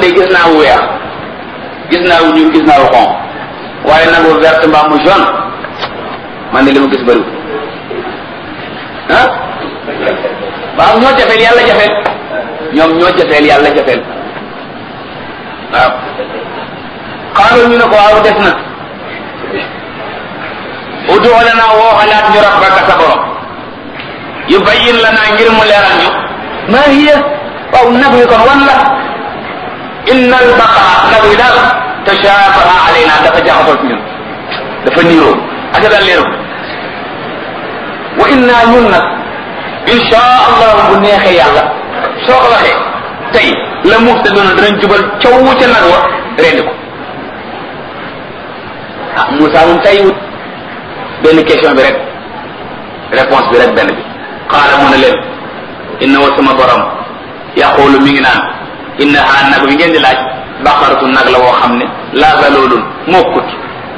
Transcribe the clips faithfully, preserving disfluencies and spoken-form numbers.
de gis naa wu weex gis naa wu ñuul gis naa wu xonq waaye nag wu vert mbaa mu jaune man de li ma gis bëriwul ah waaw ñoo jafeel yàlla jafeel ñoom ñoo jafeel yàlla jafeel waaw xaaral ñu ne ko waaw des na udu lana woo xalaat ñu rabbaka sa borom yubayyin lana ngir mu leeral ñu ma hiya waaw nag wi kon wan la inna al baqara nag wi daal tashabaha alayna dafa jaxasoo ci ñun dafa niiroo ak daal leeru wa inna ñun nag insha allah bu neexee yàlla soo ko waxee tey la muhtaduna danañ jubal caw ca nag wa rendi ko ah Moussa moom tey wut benn question bi rek réponse bi rek benn bi xaala mu ne leen inna wa sama borom yaqulu mi ngi naan innaha nag wi ngeen di laaj baqaratu nag la woo xam ne laa zaloolun mokkut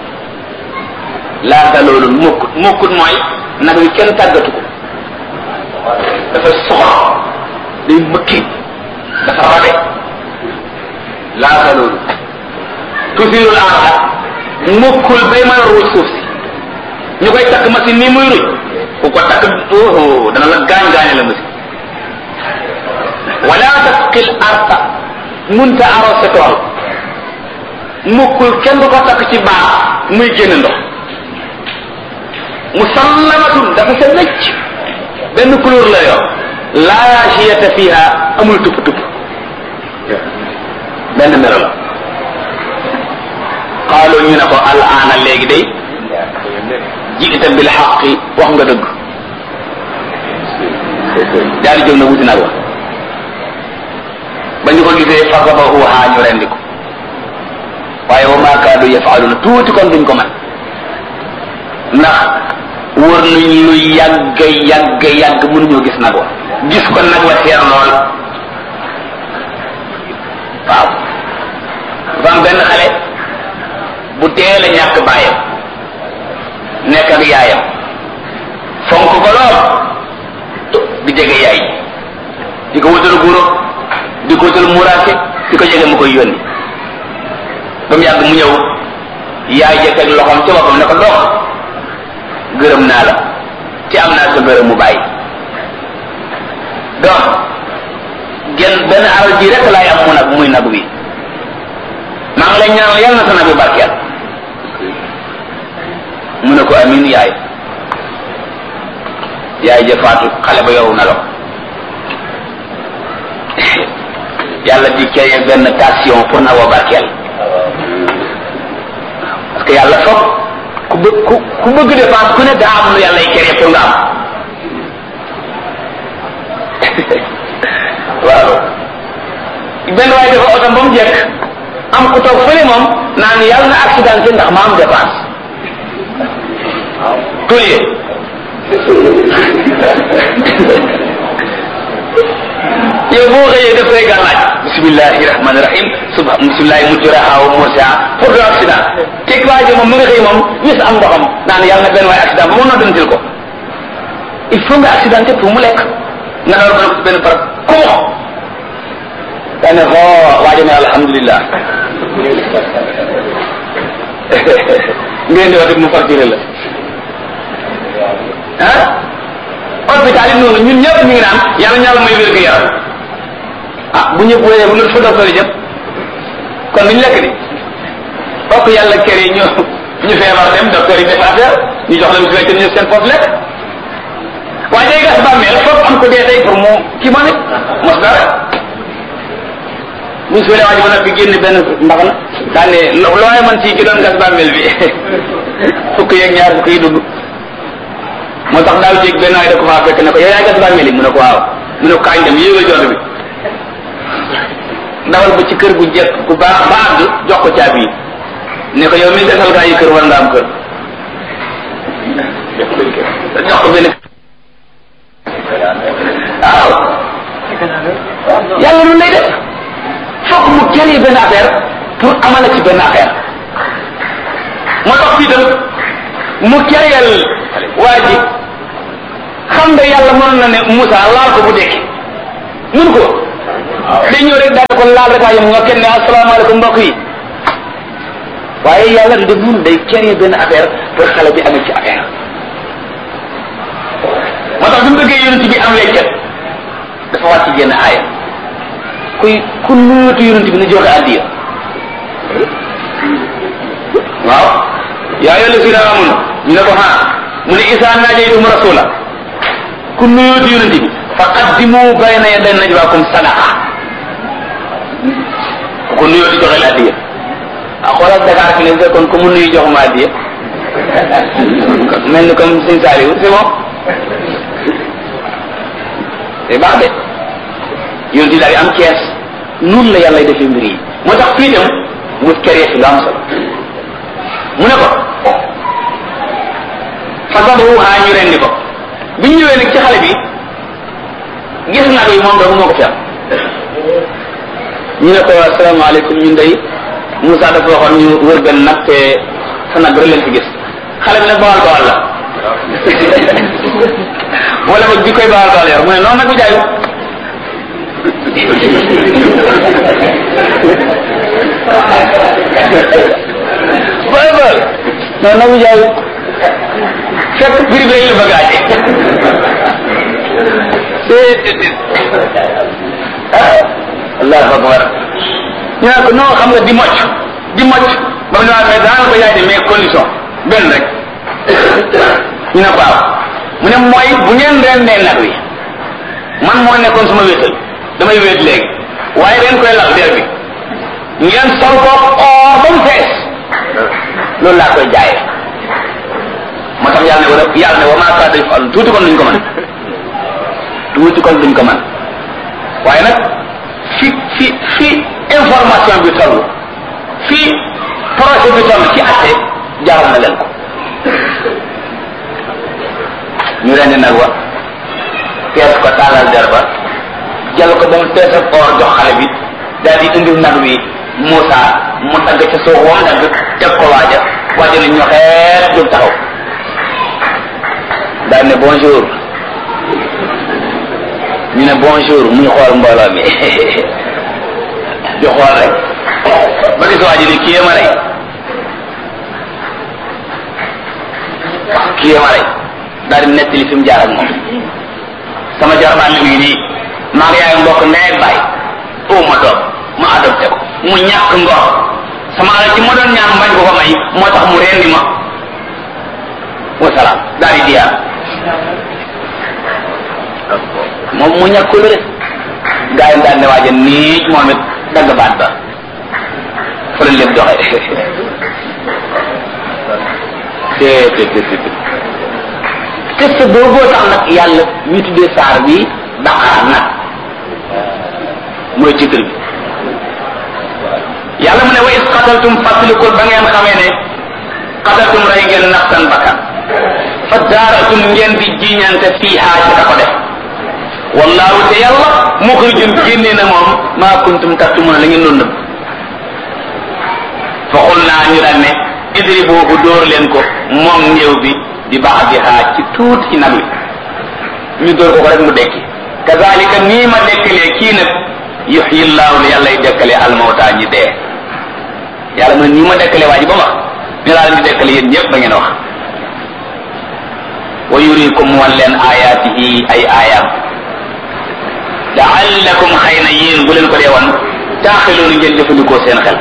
laa zaloolun mokkut mokkut mooy nag wi kenn tàggatu ko dafa soxor day mëkki dafa rabe laa zaloolun tusirul arda mokkul bay mën a ruuj suuf si ñu koy takk machine nii muy ruuj ku ko takk oh dana la gaañ gaañe la machine wala tasqil arda munta arrosé tool mukkul kenn du ko takk ci baax muy génn ndox musallamatun dafa sa wecc benn couleur la yor laa shiyata fiha amul tupp tupp benn melo la xaaloo ñu ne ko al aana léegi day jiita bil xaqi wax nga dëgg daal di jóg na wuti nag wa ba ñu ko gisee fasabahuha ñu rendi ko waaye wa ma kaadu yafaaluna tuuti kon duñ ko man ndax wër nañ lu yàgg yàgg yàgg mënuñoo gis nag wa gis ko nag wa teer lool waaw dafa am benn xale bu teel a ñàkk bàyyam nekk ak yaayam fonk ko lool di jege yaay di ko wutal guro di ko wutal muraake di ko jege mu koy yónni ba mu yàgg mu ñëw yaay jëkk ak loxoom ci boppam ne ko dox gërëm naa la ci am naa sa gërëm mu bàyyi donc genn benn alal ji rek laay am mu nag muy nag wi maa ngi lay ñaanal yàlla na sa nag bi barkeel mu ne ko amin yaay yaay ja faatu xale ba yow na la yàlla di créer benn tension pour na wa barkeel parce que yàlla foog ku bëgg ku ku bëgg dépense ku ne daa am lu yàlla y créer pour nga am waaw benn waaye dafa otom ba mu jekk am ku toog fële moom naan yàlla na accidenté ndax ma am dépense tollie yow boo xëyee def koy gàllaaj bismillahi rahmani rahim suba bismillahi mujraha wa mursaha pour de accident teg waa ji moom mu nga xëy moom wis am ndoxam naan yàlla na benn waaye accident ba mu noddantil ko il faut nga accidenté pour mu lekk nga door ko ci benn barab kumo daane xo waajo ne alhamdulillah ngeen di wax mu facturé la ah hôpital yi noonu ñun ñëpp ñu ngi naan yàlla ñaala may wér gu yaram ah bu ñëpp wéyee bu ñu fa docteur yi jëm kon duñ lekk di fokk yàlla kër yi ñu ñu feebar dem docteur yi def affaire ñu jox leen su fekkee ñu seen foofu lekk waaye day gas bàmmeel fokk am ko dee tey pour mu kii ma ne mos dara buñ suulee waa ji ba nag bi génn benn mbaxana daan ne looy man ci ki doon gas bàmmeel bi fukk yeeg ñaar fukk yi dugg moo tax daaw jéeg benn waay da ko faa fekk ne ko yow yaa gas bàmmeel yi mu ne ko waaw mu ne ko kaañ dem yéegal jont bi dawal ba ci kër gu jekk gu baax ba àgg jox ko caabi yi ne ko yow mi gasal gaa yi kër war nga am kër jox ko benn waaw yàlla lu lay def fokk mu créer benn affaire pour amala ci benn affaire moo tax fii tam mu créer waa ji xam nga yàlla mënoon na ne Moussa laal ko bu dekki mun ko day ñëw rek daal ko laal rek waaye nga kenn ne asalaamaaleykum mbokk yi waaye yàlla du def noonu day créer benn affaire pour xale bi amee ci affaire moo tax bi mu bëggee yonent bi am weccet dafa wàcc génn aaya kuy ku nuyotu yonent bi na joxe addiya waaw yaa ayyuha llazina amanu ñu ne ko ha mu ne isa najaytum rasula ku nuyotu yonent bi fa qaddimu bayna yaday najwaakum sadaqa ku nuyotu joxe la addiya ah xoolal Dakar fi ne fekkoon ku mu nuyu joxuma addiya mel ni comme Sëñ Saliou c'est bon c'est baax de yonent yi daal di am kees noonu la yàlla defee mbir yi moo tax fii dem wut kerees lu am solo mu ne ko fasaduha ñu rendi ko bi ñu ñëwee nag ci xale bi gis nag yi moom doogu moo ko fi am ñu ne ko asalaamaaleykum ñun day Moussa dafa waxoon ñu wër benn nag te sa nag rek leen fi gis xale bi nag bawal bawal la wala boog bi koy bawal bawal yor mu ne noonu nag bi jaayu bawal bawal noonu nag bi jaayu fekk biri bi la bëgg aaje allahu akbar ñu naan ko non xam nga di mocc di mocc ba mu ne mais daan ko yaay de mais condition benn rek ñu ne ko waaw mu ne mooy bu ngeen rendee nag wi man moo nekkoon suma wéetal damay wéet léegi waaye ren koy lal der bi ngeen sol ko or ba mu fees loolu laa koy jaayee moo tax yàlla ne wala yàlla ne wa maa kaana yaf'aluun tuuti kon duñ ko mën tuuti kon duñ ko mën waaye nag fi fi fi information bi toll fi projet bi toll ci atte jaaral na leen ko ñu rendi nag wa fees ko taalal der ba jël ko ba mu fees ak or jox xale bi daal di indil nag wi Moussa mu dagg ca suuf wam dagg teg ko waaja waaja ne ñoxeet jóg taxaw daal ne bonjour ñu ne bonjour muy xool mbooloo mi di xool rek ba gis waa ji ni kii ma rey kii ma rey daal di nettali fi mu jaar ak moom sama jarbaan li ngi nii maa ngi yaay mbokk ndey ak baay oo ma doom ma adopté ko mu ñàkk ngor sama alal ci ma doon ñaan mbañ ko ko may moo tax mu rendi ma wasalaam daal di diyaar moom mu ñàkkul rek gaa yi daal ne waaja nii moom it dagg baat ba fa la lépp doxe te te te te test booboo tax nag yàlla ñu tuddee saar bi Baqara nag mooy titre bi yàlla mu ne wa is qataltum fàttalikul ba ngeen xamee ne qataltum rey ngeen nafsan bakkan fa daaratum ngeen di jiñante fiiha ci ka ko def wallahu te yàlla muxrijun génnee na moom maa kuntum taktumuna la ngeen doon nëbb fa xul naa ñu daan ne idribuhu dóor leen ko moom néew bi di baax di xaaj ci tuuti ci nag wi ñu dóor ko ko rek mu dekki kazalika nii ma dekkalee kii nag yuhyi llahu li yàlla y dekkalee almawta ñi dee yàlla mu ne nii ma dekkalee waa ji ba wax ñu laa leen di dekkale yéen ñëpp ba ngeen wax wa yurikum wan leen ayaatihi ay aayaam la'allakum xëy na yéen bu leen ko dee wan taaxiloonu ngeen jëfandikoo seen xel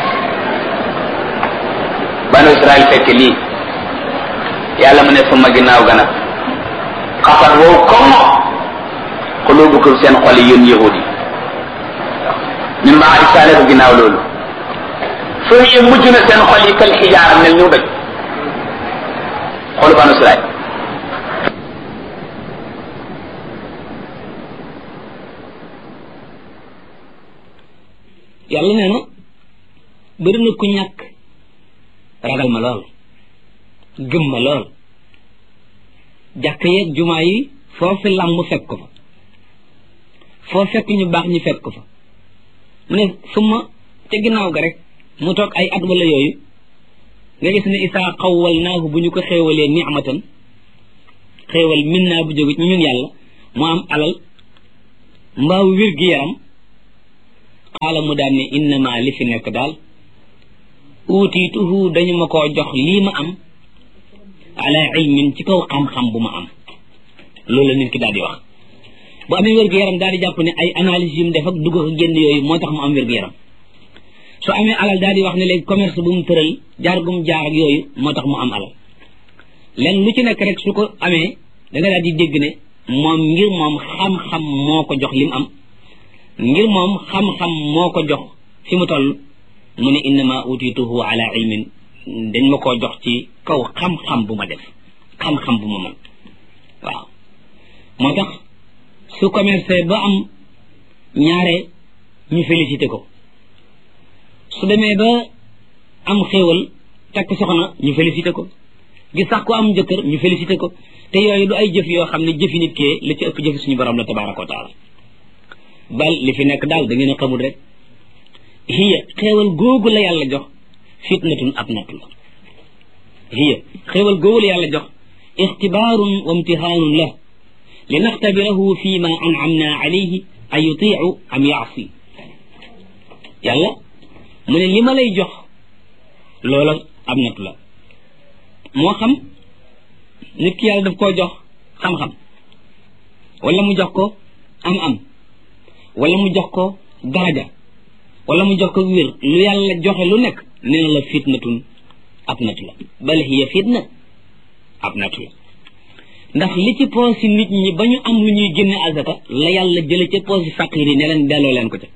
banu Israël fekk lii yàlla mu ne suma ginnaaw gana xafat wow comme xulubukum seen xol yi yéen yahud yi ñun baa di saale ko ginnaaw loolu foo yi mujj na seen xol yi kal xijaara mel ñu doj xolu banu Israël yàlla nee na bëri na ku ñàkk ragal ma lool gëm ma lool jàkk yeeg jumaa yi foo fi làmb fekk ko fa foo fekk ñu baax ñu fekk ko fa mu ne suma ca ginnaaw ga rek mu toog ay at wala yooyu nga gis ne isaa xawwal naahu bu ñu ko xéewalee ni'matan xéewal min naa bu jóge ñu ñun yàlla mu am alal mbaaw wér gi yaram qaala mu daan ne innama li fi nekk daal uutiituhu dañu ma koo jox lii ma am ala ilmin ci kaw xam-xam bu ma am loolu la nit ki daal di wax bu amee wér-gu-yaram daal di jàpp ne ay analyse yu mu def ak dugg ak génn yooyu moo tax mu am wér-gu-yaram su amee alal daal di wax ne léegi commerce bu mu tëral jaar gu mu jaar ak yooyu moo tax mu am alal lenn lu ci nekk rek su ko amee da nga daal di dégg ne moom ngir moom xam-xam moo ko jox li mu am ngir moom xam-xam moo ko jox fi mu toll mu ne innama utituhu ala ilmin dañ ma koo jox ci kaw xam-xam bu ma def xam-xam bu ma mën waaw moo tax su commerce ba am ñaare ñu félicité ko su demee ba am xéewal takk soxna ñu félicité ko gis sax ko am jëkkër ñu félicité ko te yooyu du ay jëf yoo xam ne jëfi nit kee la ci ëpp jëfi suñu borom la tabaraka wa taala bal li fi nekk daal da ngeen a xamul rek hiya xéewal googu la yàlla jox fitnatun ab natt la hiya xéewal googu la yàlla jox ixtibaarun wa imtihaanun la li naxtabirahu fi ma an'amna alayhi an yutiicu am yaasi yàlla mu ne li ma lay jox loola ab natt la moo xam nit ki yàlla daf koo jox xam-xam wala mu jox ko am-am wala mu jox ko daraja wala mu jox ko wér lu yàlla joxe lu nekk nee na la fitnatun ab natt la bal hiya fitna ab natt la ndax li ci poosi nit ñi ba ñu am lu ñuy génne azaka la yàlla jële ca poosi faqir yi ne leen delloo leen ko ca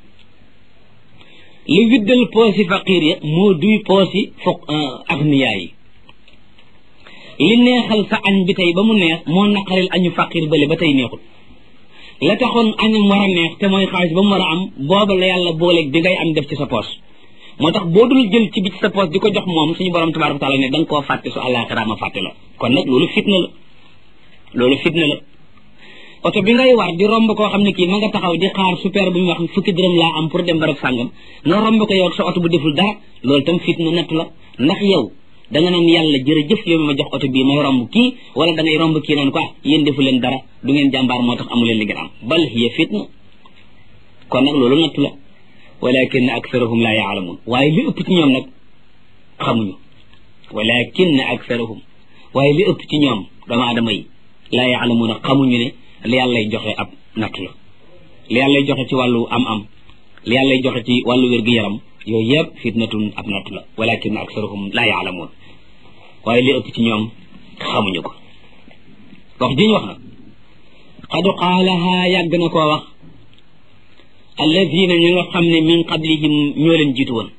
li widdal poosi faqir ya moo duy poosi foog agniyaa yi li neexal sa añ bi tey ba mu neex moo naqaril añu faqir bële ba tey neexul la taxoon añam war a neex te mooy xaalis ba mu war a am booba la yàlla booleeg bi ngay am def ci sa poos moo tax boo dul jël ci bi ci sa poos di ko jox moom suñu borom tabaraka taala ne da nga koo fàtte su àllaaxira ma fàtte la kon nag loolu fitna la loolu fitna la oto bi ngay war di romb koo xam ne kii ma nga taxaw di xaar super bu ñu wax fukki dërëm laa am pour dem barab sàngam nga romb ko yow sa oto bu deful dara loolu tam fitna natt la ndax yow da nga naan yàlla jërëjëf yow mi ma jox oto bii may romb kii wala da ngay romb kii naan ko ah yéen defu leen dara du ngeen jàmbaar moo tax amu leen li ngeen am bal hiya fitna kon nag loolu natt la walakin aktharuhum la yaalamun waaye li ëpp ci ñoom nag xamuñu walakin aktharuhum waaye li ëpp ci ñoom doomu aadama yi la yaalamuuna xamuñu ne li yàllay joxe ab natt la li yàllay joxe ci wàllu am-am li yàllay joxe ci wàllu wér-gu-yaram yooyu yëpp fitnatun ab natt la walakin aktharuhum la yaalamuun waaye li ëpp ci ñoom xamuñu ko wax ji ñu wax nag qad qaalaha yàgg na koo wax alladina ñi nga xam ne min qablihim ñoo leen jiitu woon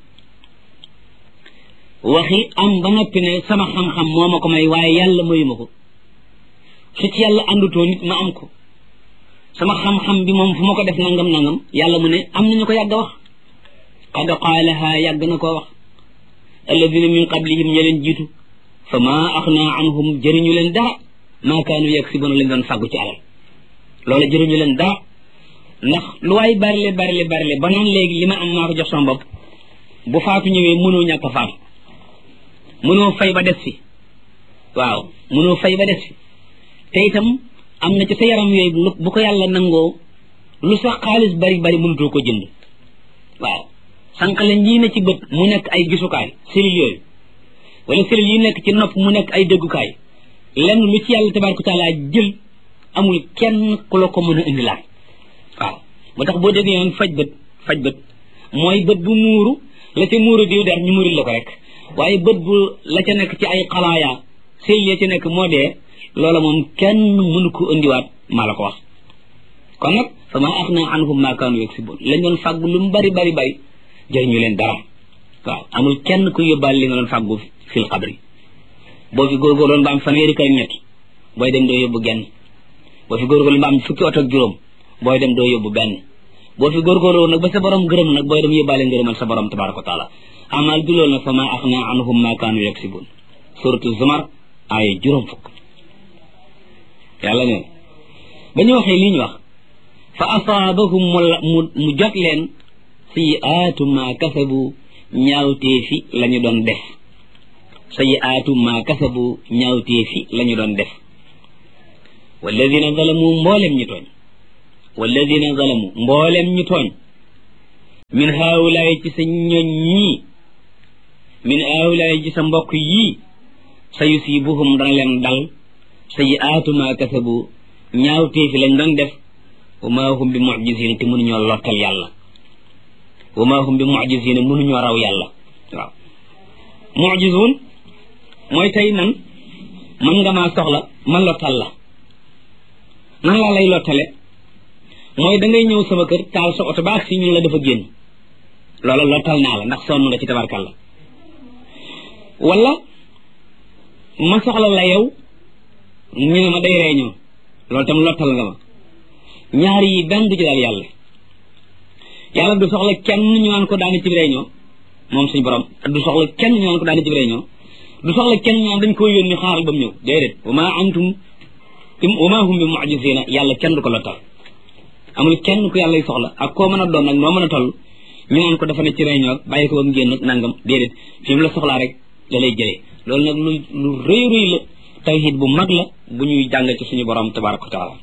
waxi am ba noppi ne sama xam-xam moo ma ko may waaye yàlla mayu ma ko su ci yàlla àndutoo nit ma am ko sama xam-xam bi moom fu ma ko def nangam nangam yàlla mu ne am nañu ko yàgg a wax qad qaalaha yàgg na koo wax alladina min qablihim ñoo leen jiitu fa ma axna anhum jëriñu leen dara maa kaanu yaksibuna lañ doon fàggu ci alal loolu jëriñu leen dara ndax lu waay barile barile barile ba naan léegi li ma am maa ko jox sama bopp bu faatu ñëwee mënoo ñàkk a faatu mënoo fay ba des fi waaw mënoo fay ba des fi te itam am na ci sa yaram yooyu bu ko yàlla nangoo lu sax xaalis bari bari mënutoo ko jënd waaw sànqale ñii ne ci bët mu nekk ay gisukaay cellules yooyu wala cellules yi nekk ci nopp mu nekk ay déggukaay lenn lu ci yàlla tabaraka taala jël amul kenn ku la ko mën a indilaat waaw moo tax boo déggee yoon faj bët faj bët mooy bët bu muuru la ca muuru diw der ñu muuril la ko rek waaye bët bu la ca nekk ci ay xalaaya cellules ya ci nekk moo dee loola moom kenn mënu ko indiwaat maa la ko wax kon nag fa ma axna anhum ma kaanu yaksibun lañ doon fàggu lu mu bari bari bari jëriñu leen dara waaw amul kenn ku yóbbaal li nga doon fàggu fil xabri boo fi góorgóorloon ba am fanweeri kër ñett booy dem doo yóbbu genn boo fi góorgóorloon ba am fukki oto ak juróom booy dem doo yóbbu benn boo fi góorgóorloon nag ba sa borom gërëm nag booy dem yóbbaale ngërëmal sa borom tabaraka wa taala amal du loolu nag fa ma axna anhum ma kaanu yaksibun suratu zumar ay juróom fukk yàlla neen ba ñu waxee lii ñu wax fa asaabahum mu mu jot leen sayiaatu ma kasabu ñaawteefi la ñu doon def sayiaatu ma kasabu ñaawteefi la ñu doon def walladina zalamu mboolem ñu tooñ walladina zalamu mboolem ñu tooñ min haawulaay ci sa ñoñ ñii min haawulaay ci sa mbokk yii sa yusibuhum dana leen dal sayyi'aatu ma kasabu ñaaw téefi lañ doon def wa ma hum bi mu'jizina te mënuñoo lottal yàlla wa ma hum bi mu'jizina mënuñoo raw yàlla waaw mu'jizun mooy tey nan man nga maa soxla ma lottal la nan laa lay lottale mooy da ngay ñëw sama kër taal sa oto baax si ñu la dafa génn loola lottal naa la ndax sonn nga ci tabarkalla wala ma soxla la yow ñu ne ma day réunion loolu tam lottal nga ma ñaar yi benn du ci daal yàlla yàlla du soxla kenn ñu naan ko daani ci réunion moom suñu borom du soxla kenn ñu naan ko daani ci réunion du soxla kenn ñu naan dañ ko yónni xaaral ba mu ñëw déedéet wa ma antum wa ma hum bi mu'jizina yàlla kenn du ko lottal amul kenn ku yàlla soxla ak koo mën a doon nag noo mën a toll ñu naan ko dafa ne ci réunion bàyyi ko ba mu génn ak nangam déedéet fi mu la soxlaa rek la lay jëlee loolu nag lu lu rëy rëy la tawhid bu mag la bu ñuy jàng ci suñu borom tabaraka wa taala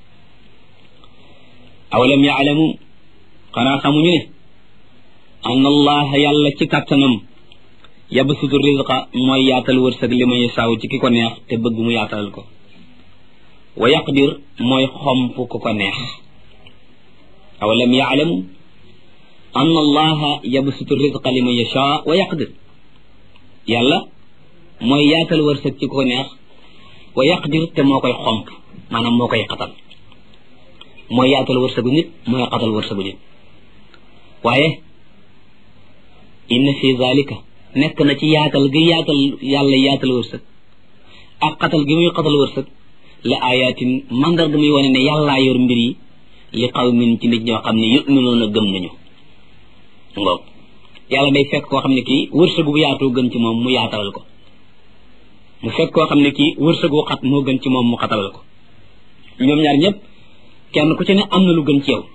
awalam yaalamu xanaa xamuñu ne an allaha yàlla ci kàttanam yabsutu rizqa mooy yaatal wërsëg li man yasaaw ci ki ko neex te bëgg mu yaatalal ko wa yaqdir mooy xomp ku ko neex awalam yaalamu an allaha yabsutu rizqa li man yashaa wa yaqdir yàlla mooy yaatal wërsëg ci ku ko neex wa yaqdir te moo koy xomp maanaam moo koy xatal mooy yaatal wërsëgu nit mooy xatal wërsëgu nit waaye inna fi zalika nekk na ci yaatal gi yaatal yàlla yaatal wërsëg ak xatal gi muy xatal wërsëg la ayatin mandarga muy wane ne yàllaa yor mbir yi li qawmin ci nit ñoo xam ne yu'minuuna gëm nañu ngoog yàlla day fekk koo xam ne kii wërsëgu bu yaatoo gën ci moom mu yaatalal ko mu fekk koo xam ne kii wërsëgu xat moo gën ci moom mu xatalal ko ñoom ñaar ñëpp kenn ku ci ne am na lu gën ci yow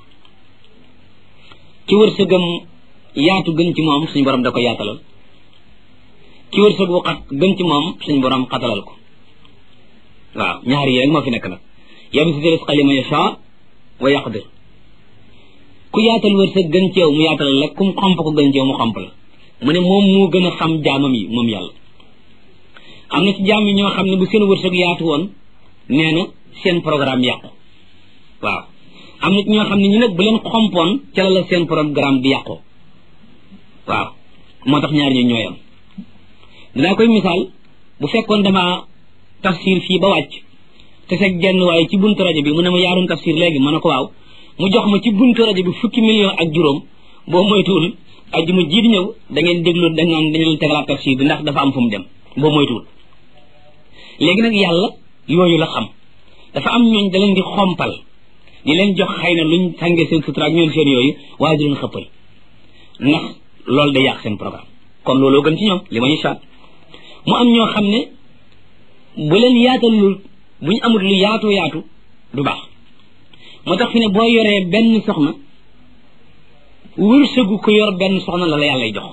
ci wërsëgam yaatu gën ci moom suñu borom da ko yaatalal ci wërsëgu xat gën ci moom suñu borom xatalal ko waaw ñaar yi rek moo fi nekk nag yabsutu rizqa liman yashaa wa yaqdir ku yaatal wërsëg gën ci yow mu yaatalal la kum xomp ko gën ci yow mu xomp la mu ne moom moo gën a xam jaamam yi moom yàlla am na ci jaam yi ñoo xam ne bu seen wërsëg yaatu woon nee na seen programme yàqu waaw am na ci ñoo xam ne ñu nag bu leen xompoon ca la la seen programme di yàqu waaw moo tax ñaar ñu ñooyam dinaa koy misaal bu fekkoon dama tafsir fii ba wàcc te fekk genn waaye ci buntu rajo bi mu ne ma yaarum tafsir léegi ma ne ko waaw mu jox ma ci buntu rajo bi fukki million ak juróom boo moytuwul ajjuma ji di ñëw da ngeen déglu dañ naan dañu leen tegalaat tafsir bi ndax dafa am fu mu dem boo moytuwul léegi nag yàlla yooyu la xam dafa am ñooñ da leen di xompal di leen jox xëy na luñ sàngee seen sutura ak ñoom seen yooyu waaye di leen xëppal ndax loolu day yàq seen programme kon looloo gën ci ñoom li ma ñu saat mu am ñoo xam ne bu leen yaatalul bu ñu amul lu yaatu yaatu du baax moo tax fi ne boo yoree benn soxna wërsëgu ko yor benn soxna la la yàllay jox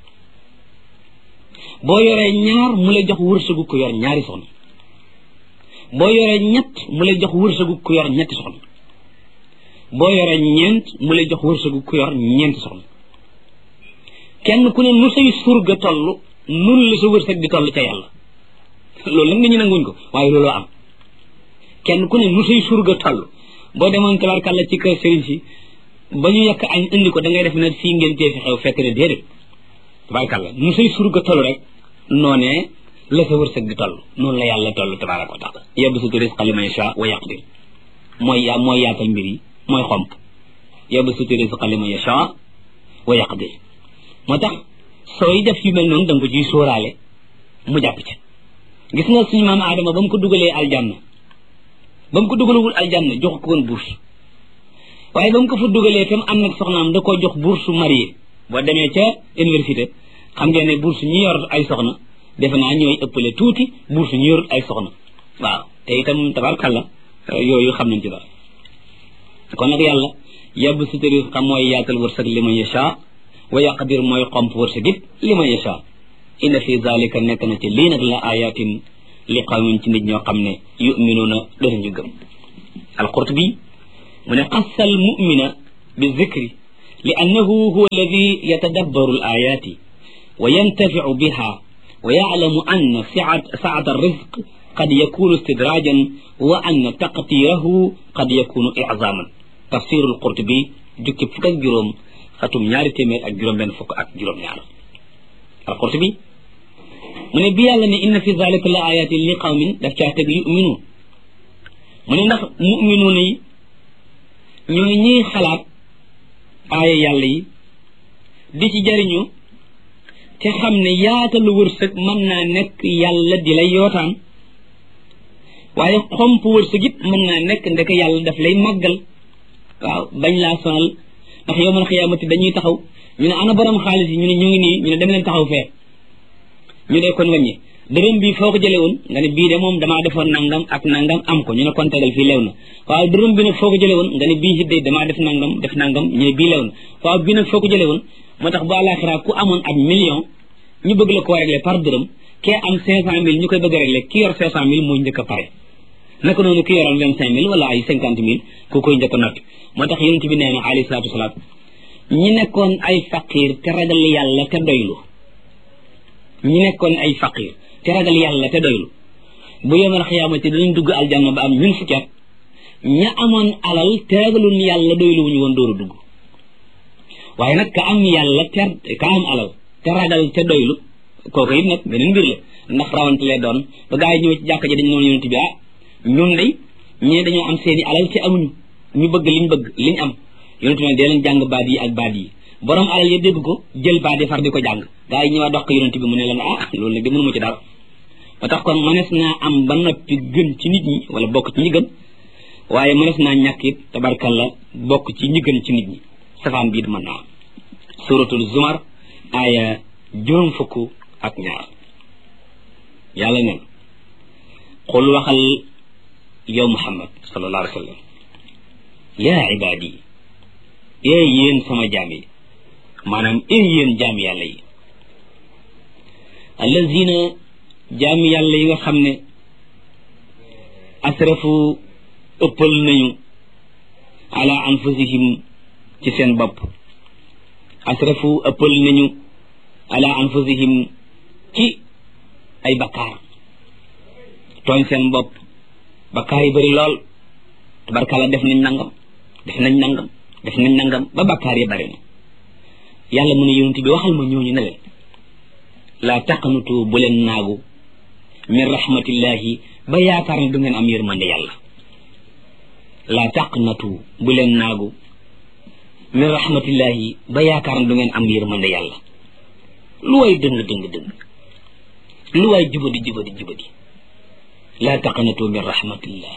boo yoree ñaar mu lay jox wërsëgu ko yor ñaari soxna boo yoree ñett mu lay jox wërsëgu ko yor ñetti soxna boo yoree ñeent mu lay jox wërsëgu ko yor ñeenti soxna kenn ku ne nu say surga toll nun la sa wërsëg di toll ca yàlla loolu nag nit ñi nanguñ ko waaye looloo am kenn ku ne nu say surga toll boo demoon tabarkàlla ci kër sëriñ si ba ñu yekk añ indi ko da ngay def ne fii ngeen tee fi xew fekk ne déedéet tabarkàlla nu say surga toll rek noonee la sa wërsëg di toll noonu la yàlla toll tabaraka wa taala yabsutu rizqa liman yashaa wa yaqdir mooy yaa mooy yaatal mbir yi mooy xomp yabsutu rizqa liman yashaa wa yaqdir moo tax sooy def yu mel noonu da nga ko ciy sóoraale mu jàpp ci gis nga suñu maam Adama ba mu ko dugalee aljanna ba mu ko dugalewul aljanna jox ko woon bourse waaye ba mu ko fa dugalee tam am nag soxnaam da koo jox bourse marié boo demee ca université xam ngeen ne bourse ñi yor ay soxna defe naa ñooy ëppale tuuti bourse ñi yor ay soxna waaw te itam tabarkalla yooyu xam nañ ci dara kon nag yàlla yabsutu rizqa mooy yaatal wërsëg liman yashaa wa yaqdir mooy xomp wërsëg it liman yashaa inna fi zalika nekk na ci lii nag la ayatin li qawmin ci nit ñoo xam ne yuminuuna danañu gëm alqurtubi mu ne xassal mumina bi zikri li annahu huwa alladi yatadabbaru al ayati wa yantafiu biha wa ya'lamu anna si'at sa'at ar-rizq qad yakunu istidrajan wa anna taqdirahu qad yakunu i'zaman tafsir al-Qurtubi jukki fukk ak juróom xatum ñaari téeméer ak juróom benn fukk ak juróom ñaar al-Qurtubi mu ne bi yàlla ne inna fi zalika la ayatin li qawmin daf caa teg yu'minun mu ne ndax mu'minuun yi ñooy ñiy xalaat aaya yàlla yi di ci jariñu te xam ne yaatalu wërsëg mën naa nekk yàlla di lay yootaan waaye xomp wërsëg it mën naa nekk ndeke yàlla daf lay màggal waaw bañ laa sonal ndax yawmal xiyaamati dañuy taxaw ñu ne ana borom xaalis yi ñu ne ñu ngi nii ñu ne dem leen taxaw fee ñu ne kon wàññi dërëm bii foo ko jëlee woon nga ne bii de moom damaa defoon nangam ak nangam am ko ñu ne kon tegal fii lew na waaw dërëm bi nag foo ko jëlee woon nga ne bii it de damaa def nangam def nangam ñu ne bii lew na waaw bii nag foo ko jëlee woon moo tax bu àllaaxira ku amoon ab million ñu bëgg la koo régler par dërëm kee am cinq cent mille ñu koy bëgg a régler ki yor cinq cent mille mooy njëkk a pare naka noonu ki yoroon vingt cinq mille wala ay cinquante mille ku koy njëkk a noppi moo tax yonent bi nee na alayhi salaatu wasalaam ñi nekkoon ay faqir te ragal yàlla te doylu ñi nekkoon ay faqir te ragal yàlla te doylu bu yawmal xiyaamati dañu dugg aljanna ba am ñun fukki at ña amoon alal te ragalul yàlla doylu wuñu woon dóoru dugg waaye nag ka am yàlla te ka am alal te ragal te doylu kooku it nag beneen mbir la ndax rawante lee doon ba gaa yi ñëw ci jàkka ji dañu noonu yonent bi ah ñun day ñee dañoo am seeni alal te amuñu ñu bëgg liñ bëgg liñ am yonent ne dee leen jàng baat yi ak baat yi borom alal ya dégg ko jël baat yi far di ko jàng gaa yi ñëwaat dox ko yonent bi mu ne leen ah loolu nag de mënuma ci dara ba tax kon mënees naa am ba noppi gën ci nit ñi wala bokk ci ñi gën waaye mënees naa ñàkk it tabarkalla bokk ci ñi gën ci nit ñi safaan bii mën naa suratul zumar aaya juróom fukk ak ñaar yàlla neen xul waxal yow muhammad sallallahu alayhi wa sallam yaa ibaadi ee yéen sama jaam yi maanaam ee yéen jaam yàlla yi allazina jaam yàlla yi nga xam ne asrafu ëppal nañu ala anfusihim ci seen bopp asrafu ëppal nañu ala anfusihim ci ay bakkaar tooñ seen bopp bakkaar yi bëri lool tabarkalla def nañ nangam def nañ nangam def nañ nangam ba bakkaar yi bëri na yàlla mu ne yonent bi waxal ma ñooñu ne leen laa taqnutu bu leen naagu min rahmatillahi ba yaakaar ne du ngeen am yërmande yàlla laa taqnatu bu leen naagu min rahmatillahi ba yaakaar ne du ngeen am yërmande yàlla lu waay dëng dëng dëng lu waay jubadi jubadi jubadi laa taqnatu min rahmatillah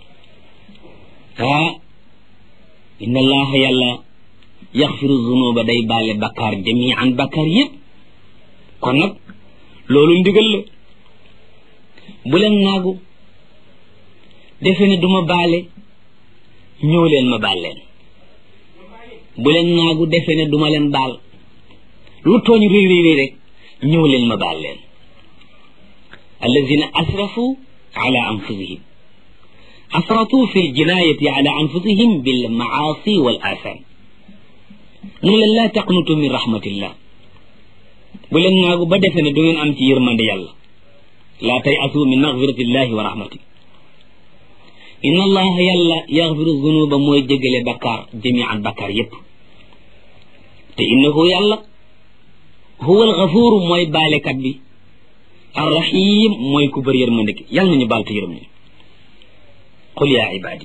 ah inna allaha yàlla yaxfiru zunuba day baale bakkaar jamian bakkaar yëpp kon nag loolu ndigal la bu leen naagu defe ne duma baale ñëw leen ma baal leen bu leen naagu defe ne duma leen baal lu tooñ réy réy réy rek ñëw leen ma baal leen allazina asrafu ala anfusihim asratu fi ljinayati ala anfusihim bil maasi wal atham mu leen laa taqnutu min rahmatillah bu leen naagu ba defe ne du ngeen am ci yërmande yàlla laa tay asu min magfiratillahi wa rahmati inna allaha yàlla yaxfiru zunuba mooy jégale bakkaar jamian bakkaar yépp te innahu yàlla huwa alxafuur mooy baalekat bi arrahim mooy ku bëri yërmande gi yàlla nañu baal te yërëm ñu qul yaa ibaadi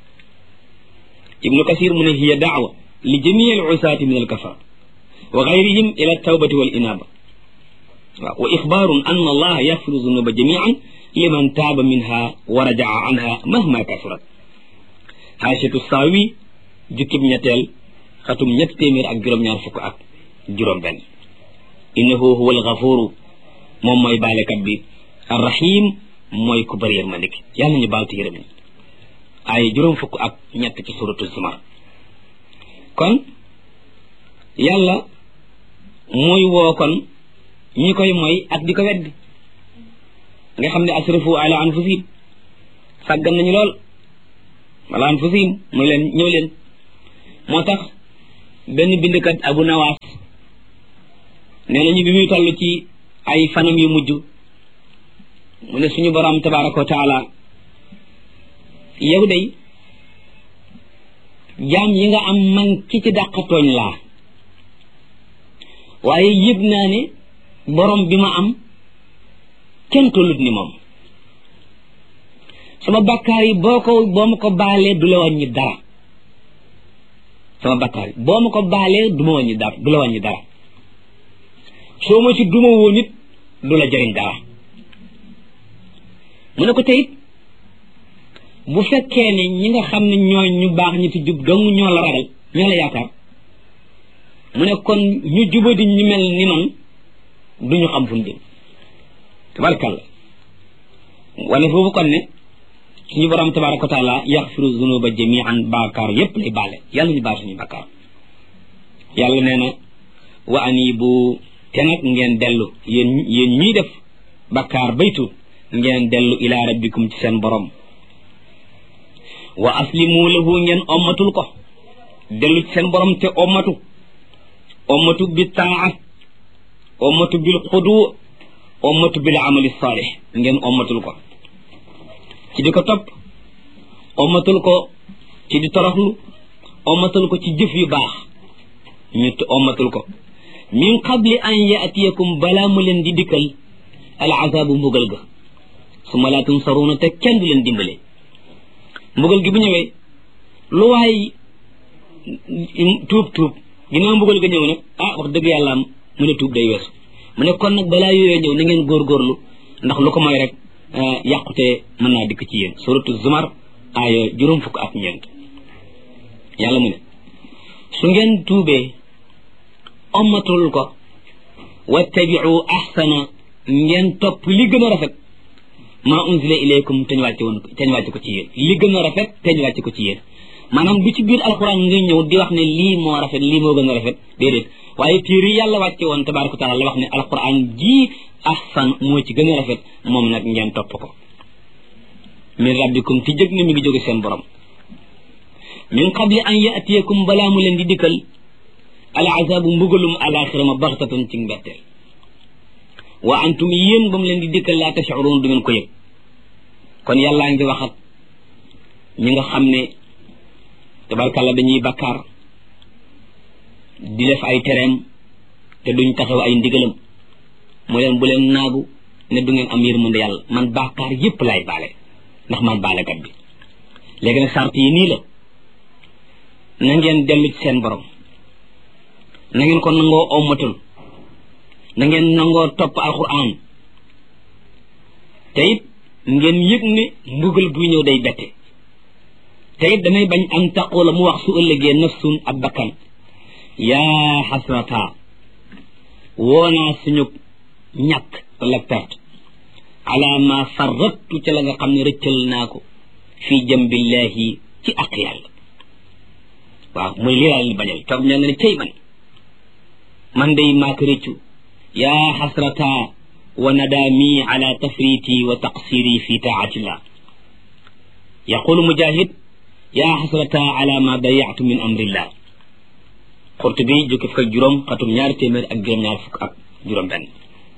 ibnu kasir mu ne hiya daawa li jamii al usaati min alkafar wa gayrihim ila tawbati wal inaba waaw wa ixbaarun an allaha yaxfiru zunuba jamian liman taaba minha wa rajaa anha mahma kasurat haashatu saawi jukkib ñetteel xatum ñett téeméer ak juróom-ñaar fukk ak juróom benn innahu huwa alxafuru moom mooy baalekat bi arrahim mooy ku bëri yërmande gi yàlla nañu baal te yërëm ni ay juróom fukk ak ñett ci suratu zumar kon yàlla mooy woo kon ñi koy mooy ak di ko weddi nga xam ne asrafu ala anfusihim sàggan nañu lool ala anfusihim muy leen ñëw leen moo tax benn bindkat Abu Nawaas nee nañu bi muy toll ci ay fanam yu mujj mu ne suñu borom tabaraka wa taala yow day jaam yi nga am man ki ci dàqatooñ laa waaye yëg naa ne borom bi ma am kenn tollut ni moom sama bakkaar yi boo ko boo ma ko baalee du la wàññi dara sama bakkaar yi boo ma ko baalee du ma wàññi dara du la wàññi dara soo ma ci duma woon it du la jëriñ dara mu ne ko tey bu fekkee ne ñi nga xam ne ñooy ñu baax ñi ci jub dong ñoo la ragal ñoo la yaakaar mu ne kon ñu jubadi ñu mel ni man duñu xam fu ñu jëm tabarakalla wane foofu kon ne suñu borom tabaraka wa taala yaxfiru zunuba jamian baakaar yépp lay baale yàlla ñu baal suñu bakkaar yàlla nee na wa anibu te nag ngeen dellu yéen yéen ñuy def bakkaar baytu ngeen dellu ila rabbikum ci seen borom wa aslimu lahu ngeen ommatul ko dellu ci seen borom te ommatu ommatu bi taa ommatu bil xudu ommatu bil amali salih ngeen ommatul ko ci di ko topp ommatul ko ci di toroxlu ommatul ko ci jëf yu baax ñu ommatul ko min qabli an yaatiyakum balaa mu leen di dikkal al azabu mbugal ga summa laa tunsaruuna te kenn du leen dimbale mbugal gi bu ñëwee lu waay tuub tuub ginnaaw mbugal ga ñëw nag ah wax dëgg yàlla am mu ne tuub day weesu mu ne kon nag balaa yooyee ñëw na ngeen góorgóorlu ndax lu ko mooy rek yàqute mën naa dikk ci yéen suratu zumar aaya juróom fukk ak ñeent yàlla mu ne su ngeen tuubee ommatul ko wattabiu ahsana ngeen topp li gën a rafet maa unzila ilaykum te ñu wàcce woon te ñu wàcce ko ci yéen li gën a rafet te ñu wàcce ko ci yéen maanaam du ci biir alxuraan nga ñëw di wax ne lii moo rafet lii moo gën a rafet déedéet waaye téere yàlla wàcce woon tabaraka wa taala la wax ne alxuraan ji ahsan moo ci gën a rafet moom nag ngeen topp ko min rabbikum ci jëg na mi ngi jóge seen borom min qabli an yatiyakum balaa mu leen di dikkal al azabu mbugalum alaxira ma baxtatan ci mbetteel wa antum yéen ba mu leen di dikkal laa tash'urun du ngeen ko yëg kon yàllaa ngi wax ak ñi nga xam ne tabarkalla dañuy bakkaar di def ay tereem te duñ taxaw ay ndigalam mu leen bu leen naagu ne du ngeen am yërmande yàlla man bakkaar yépp laay baale ndax man baalekat bi léegi nag sart yi nii la na ngeen dellu ci seen borom na ngeen ko nangoo ommatul na ngeen nangoo topp alquran te it ngeen yëg ne mbugal buy ñëw day bette te it damay bañ am taqula mu wax su ëllëgee nafsun ab bakkan yaa xasrata woonaa suñu ñàkk wala perte ala ma farrattu ca la nga xam ne rëccal naa ko fii jambillahi ci ak yàlla waaw muy lii daal li bañal toog ña nga ne cey man man day maak rëccu yaa xasrata wa nadaami ala tafriti wa taqsiri fi taatillah yaqulu mujahid yaa xasrata ala ma dayatu min amrillah Qurtubi jukki fukk ak juróom xatum ñaari téeméer ak juróom ñaar fukk ak juróom benn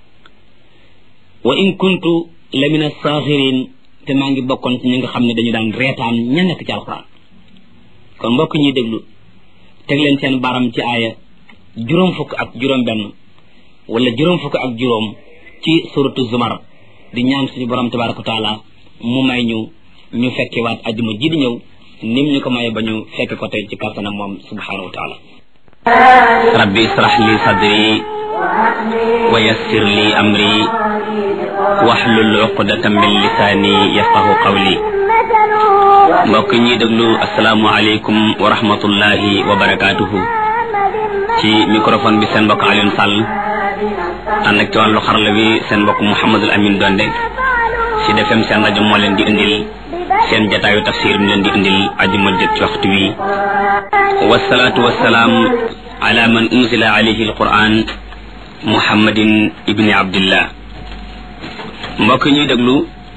wa in kuntu la min as-saxirin te maa ngi bokkoon ci ñi nga xam ne dañu daan reetaan ña nekk ci alquran kon mbokk ñuy déglu teg leen seen baram ci aaya juróom fukk ak juróom benn wala juróom fukk ak juróom ci suratu zumar di ñaan suñu borom tabaraka wa taala mu may ñu ñu fekke waat ajuma ji di ñëw nim ñu ko maye ba ñu fekke ko tey ci kàttanam moom subhanahu wa taala rabbi israh li sadri wa yassir li amri wahlul uqdatan min lisani yafqahu qawli mbokk ñi déglu asalaamu aleykum wa rahmatullahi wa barakatuhu ci microphone bi seen mbokk Alioune Sall ànd ak ci wàllu xarala bi seen mbokk Mouhamadul Amin Donde ci defem seen rajo moo leen di indil seen jataayu tafsir mi leen di indil ajuma jët ci waxtu wi wasalaatu wasalaam ala man unzila alayhi alquran muhammadin ibni abdillah mbokk ñuy déglu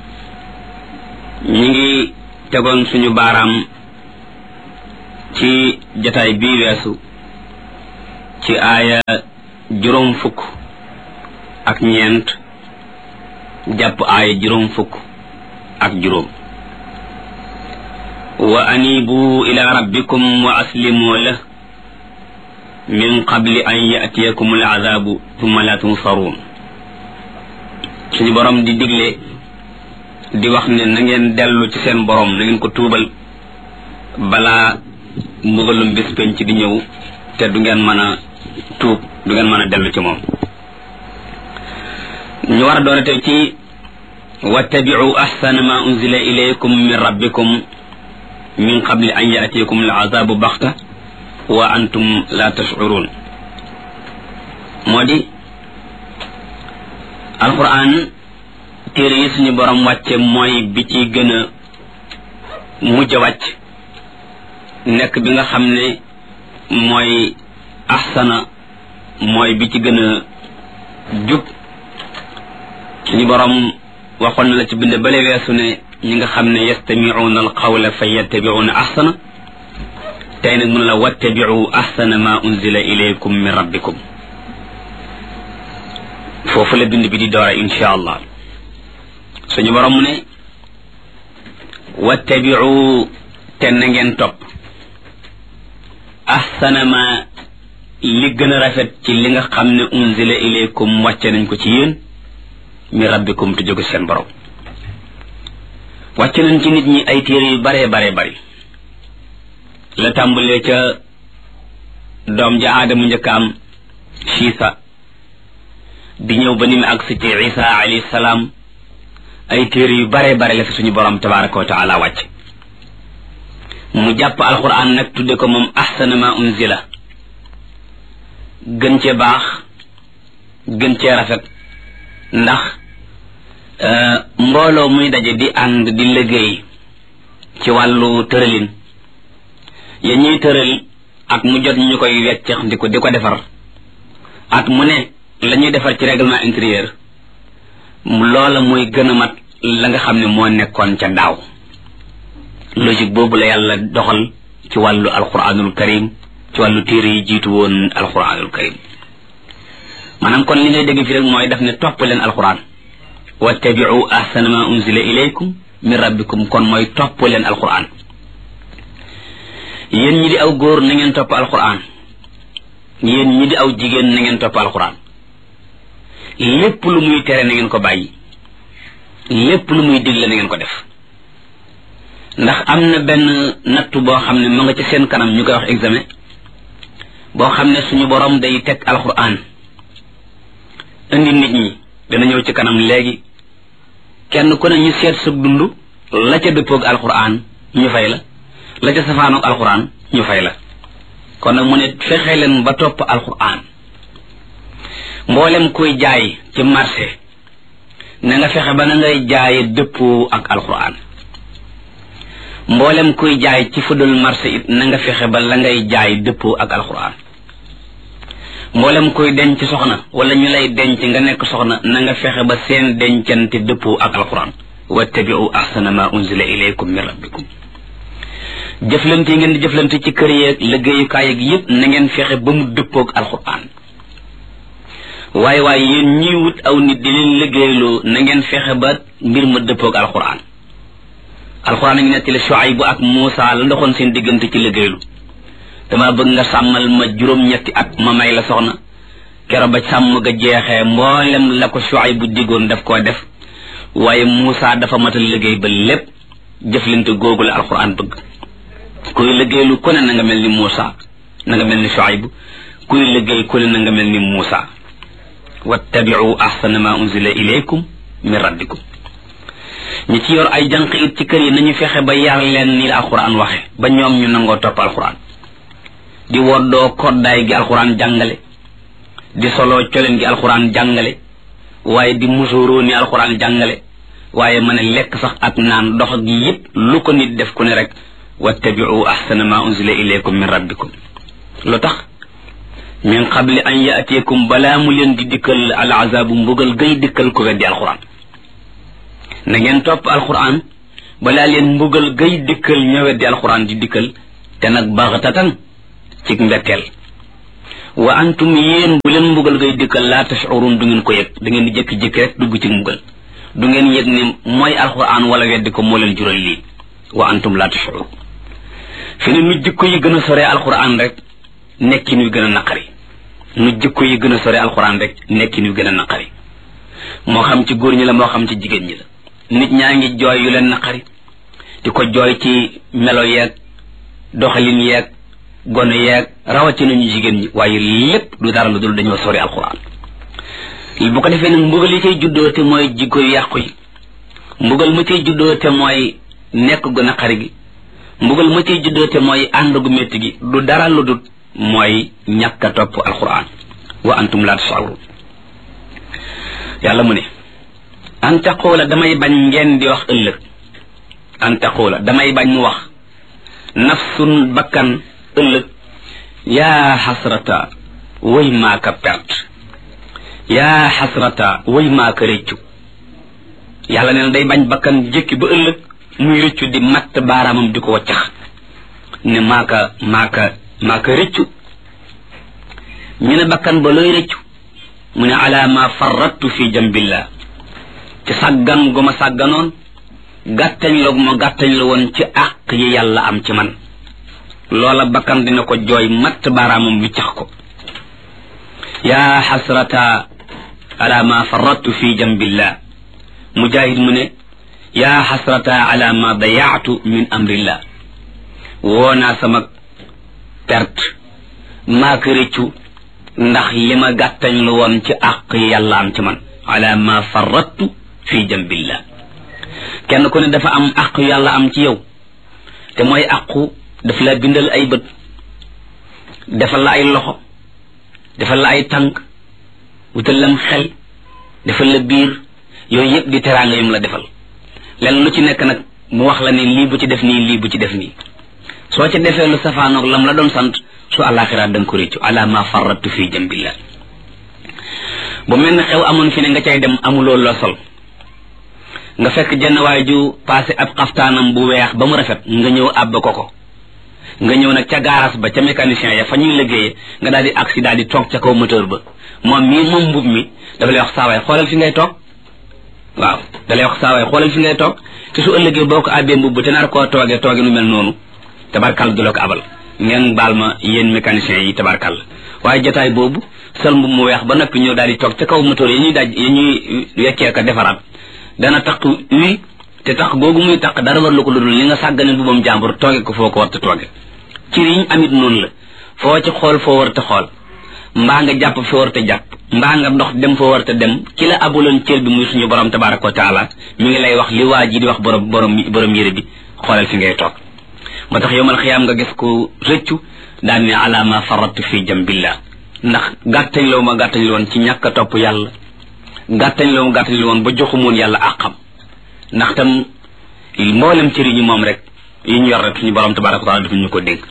ñi ngi tegoon suñu baaraam ci jataay bii weesu ci aaya juróom fukk ak ñeent jàpp aaya juróom fukk ak juróom wa anibu ila rabbikum wa aslimu lah min qabli an yatiyakum al'adabu thumma la tunsaruun suñu borom di digle di wax ne na ngeen dellu ci seen borom na ngeen ko tuubal balaa mbugalum bés penc di ñëw te du ngeen mën a tuub du ngeen mën a dellu ci moom ñu war a doon tey ci wattabi'u ahsana ma unzila ilaykum min rabbikum min qabli an ya'tiyakum al'azabu baxta wa antum la tash'urun moo di alquran téere yi suñu borom wàcce mooy bi ci gën a mujj a wàcc nekk bi nga xam ne mooy ahsana mooy bi ci gën a jub suñu borom waxoon na la ci bind bale weesu ne ñi nga xam ne yastami'una alqawla fa yattabi'una ahsana tey nag mun la wattabi'u ahsana ma unzila ilaykum min rabbikum foofu la bind bi di doora insha allah suñu borom mu ne wattabi'u te na ngeen topp ahsana ma li gën a rafet ci li nga xam ne unzila ilaykum wàcce nañ ko ci yéen mi rabbikum te jóge seen borom wàcce nañ ci nit ñi ay téere yu bare bare bari la tàmbalee ca doom ja aadamu njëkk am siisa di ñëw ba ni mu agsi ci isa alayhi salaam ay téere yu bare bare la fi suñu borom tabaraka wa taala wàcc mu jàpp alquran nag tudde ko moom ahsana ma unzila gën cee baax gën cee rafet ndax mbooloo muy daje di ànd di liggéey ci wàllu tëralin ya ñuy tëral at mu jot ñu koy weccax di ko di ko defar at mu ne la ñuy defar ci règlement intérieur loola mooy gën a mat la nga xam ne moo nekkoon ca daaw logique boobu la yàlla doxal ci wàllu alquranul karim ci wàllu téere yi jiitu woon alquranul karim maanaam kon li ngay dégg fi rek mooy daf ne topp leen alquran wattabi'u ahsana ma unzila ilaykum min rabbikum kon mooy topp leen alquran yéen ñi di aw góor na ngeen topp alquran yéen ñi di aw jigéen na ngeen topp alquran lépp lu muy tere na ngeen ko bàyyi lépp lu muy digle na ngeen ko def ndax am na benn nattu boo xam ne ma nga ci seen kanam ñu koy wax examen boo xam ne suñu borom day teg alquran indi nit ñi dana ñëw ci kanam léegi kenn ku ne ñu seet sa dund la ca dëppoog alquran ñu fay la la ca safaanoog alquran ñu fay la kon nag mu ne fexe leen ba topp alquran mboolem kuy jaay ci marché na nga fexe ba na ngay jaaye dëppoo ak alquran mboolem kuy jaay ci fudul marché it na nga fexe ba la ngay jaay dëppoo ak alquran mboolem kuy denc soxna wala ñu lay denc nga nekk soxna na nga fexe ba seen dencante dëppoo ak alquran wattabi'u ahsana ma unzila ilaykum min rabbikum jëflante yi ngeen di jëflante ci kër yeeg liggéeyukaay yeeg yëpp na ngeen fexe ba mu dëppoog alquran waaye waaye yéen ñiy wut aw nit di leen liggéeyloo na ngeen fexe ba mbir ma dëppoog alquran alquran a ngi nettali Shuayb ak Muusa la ndoxoon seen diggante ci liggéeylu dama bëgg nga sàmmal ma juróom-ñetti at ma may la soxna kero ba sàmm ga jeexee mboolem la ko Shuayb bu diggoon daf koo def waaye Muusa dafa matal liggéey ba lépp jëflante googu la alquran bëgg kuy liggéeylu ku ne na nga mel ni Muusa na nga mel ni Shuayb kuy liggéey ku ne na nga mel ni Muusa wattabi'u ahsana ma unzila ilaykum min rabbikum ñi ci yor ay jànq it ci kër yi nañu fexe ba yar leen ni la alquran waxe ba ñoom ñu nangoo topp alquran di woddoo koddaay gi alquran jàngale di soloo coleen gi alquran jàngale waaye di musuroo ni alquran jàngale waaye mën a lekk sax ak naan dox gi yépp lu ko nit def ku ne rek wattabi'u ahsana ma unzila ilaykum min rabbikum lu tax min qabli an ya'tiyakum balaa mu leen di dikkal al azabu mbugal gay dikkal ku weddi alquran na ngeen topp alquran balaa leen mbugal gay dikkal ña weddi alquran di dikkal te nag baxtatan ci mbetteel wa antum yéen bu leen mbugal ngay dikkal laa tashurun du ngeen ko yëg da ngeen di jékki-jékki rek dugg ci mbugal du ngeen yëg ne mooy alquran wala weddi ko moo leen jural lii wa antum laa tashurun fi ne nu jikko yi gën a sore alquran rek nekkin wi gën a naqari nu jikko yi gën a sore alquran rek nekkin wi gën a naqari moo xam ci góor ñi la moo xam ci jigéen ñi la nit ñaa ngi jooy yu leen naqari di ko jooy ci melo yeeg doxalin yeeg gone yeeg rawatina ñu jigéen ñi waaye lépp du dara lu dul dañoo sori alquran bu ko defee nag mbugal yi cay juddoo te mooy jikko yu yàqu yi mbugal ma cay juddoo te mooy nekk gu naqari gi mbugal ma cay juddoo te mooy ànd gu métti gi du dara lu dul mooy ñàkk a topp alquran wa antum laa tash'urun yàlla mu ne an taqula damay bañ ngeen di wax ëllëg an taqula damay bañ mu wax nafsun bakkan ëllëg yaa xasrata way maaka perte yaa xasrata way maaka rëccu yàlla nee na day bañ bakkan jëkki ba ëllëg muy rëccu di matt baaraamam di ko waccax ne maaka maaka maaka rëccu ñu ne bakkan ba looy rëccu mu ne ala ma farrattu fi jambillah ci sàggan gu ma sàgganoon gàttañ la gu ma gàttañ la woon ci àq yi yàlla am ci man loola bakkan dina ko jooy matt baaraamam wiccax ko yaa xasrata ala ma farrattu fi jambillah mujahid mu ne yaa xasrata ala ma dayaatu min amrillah woonaa sama perte maa ko rëccu ndax li ma gàttañ lu woon ci àq yi yàlla am ci man ala ma farrattu fi jambillah kenn ku ne dafa am àq yàlla am ci yow te mooy àqu daf la bindal ay bët defal la ay loxo defal la ay tànk wutal lam xel defal la biir yooyu yëpp di teraanga yum la defal lenn lu ci nekk nag mu wax la ne lii bu ci def nii lii bu ci def nii soo ca defee lu safaanoog lam la doon sant su àllaaxira da nga ko réccu ala ma farrattu fi jambillah bu mel ne xew amoon fi ne nga cay dem amuloo loo sol nga fekk jenn waay ju passé ab xaftaanam bu weex ba mu rafet nga ñëw àbb ko ko nga ñëw nag ca garage ba ca mécanicien ya fa ñuy liggéeyee nga daal di accident di toog ca kaw moteur ba moom mii moom mbub mi dafa lay wax saawaay xoolal fi ngay toog waaw da lay wax saawaay xoolal fi ngay toog te su ëllëgee boo ko àbbee mbubb te nar koo toogee tooge nu mel noonu tabarkal du la ko abal ngeen baal ma yéen mécaniciens yi tabarkal waaye jotaay boobu sol mbub mu weex ba noppi ñëw daal di toog ca kaw moteur yi ñuy daj yi ñuy weccee ka defaraat dana tax uy te tax googu muy tax dara war lu ko ludul li nga sàggane bu bam jàmbur tooge ko foo ko war te tooge ci riñ amit noonu la foo ci xool foo war te xool mbaa nga jàpp foo war te jàpp mbaa nga dox dem foo war te dem ki la abuloon cër bi muy suñu borom tabaraka wa taala mi ngi lay wax li waa ji di wax borom borom borom yére bi xoolal fi ngay toog moo tax yowmal xiyaam nga gis ko rëccu daan ne ala ma farrattu fi jambillah ndax gàttañ la ma gàttañ la woon ci ñàkk a topp yàlla gàttañ la ma gàttañ la woon ba joxumoon yàlla àqam ndax tam mboolem cëri ñi moom rek yi ñu yor rek suñu borom tabaraka wa taala dafa ñu ko dégg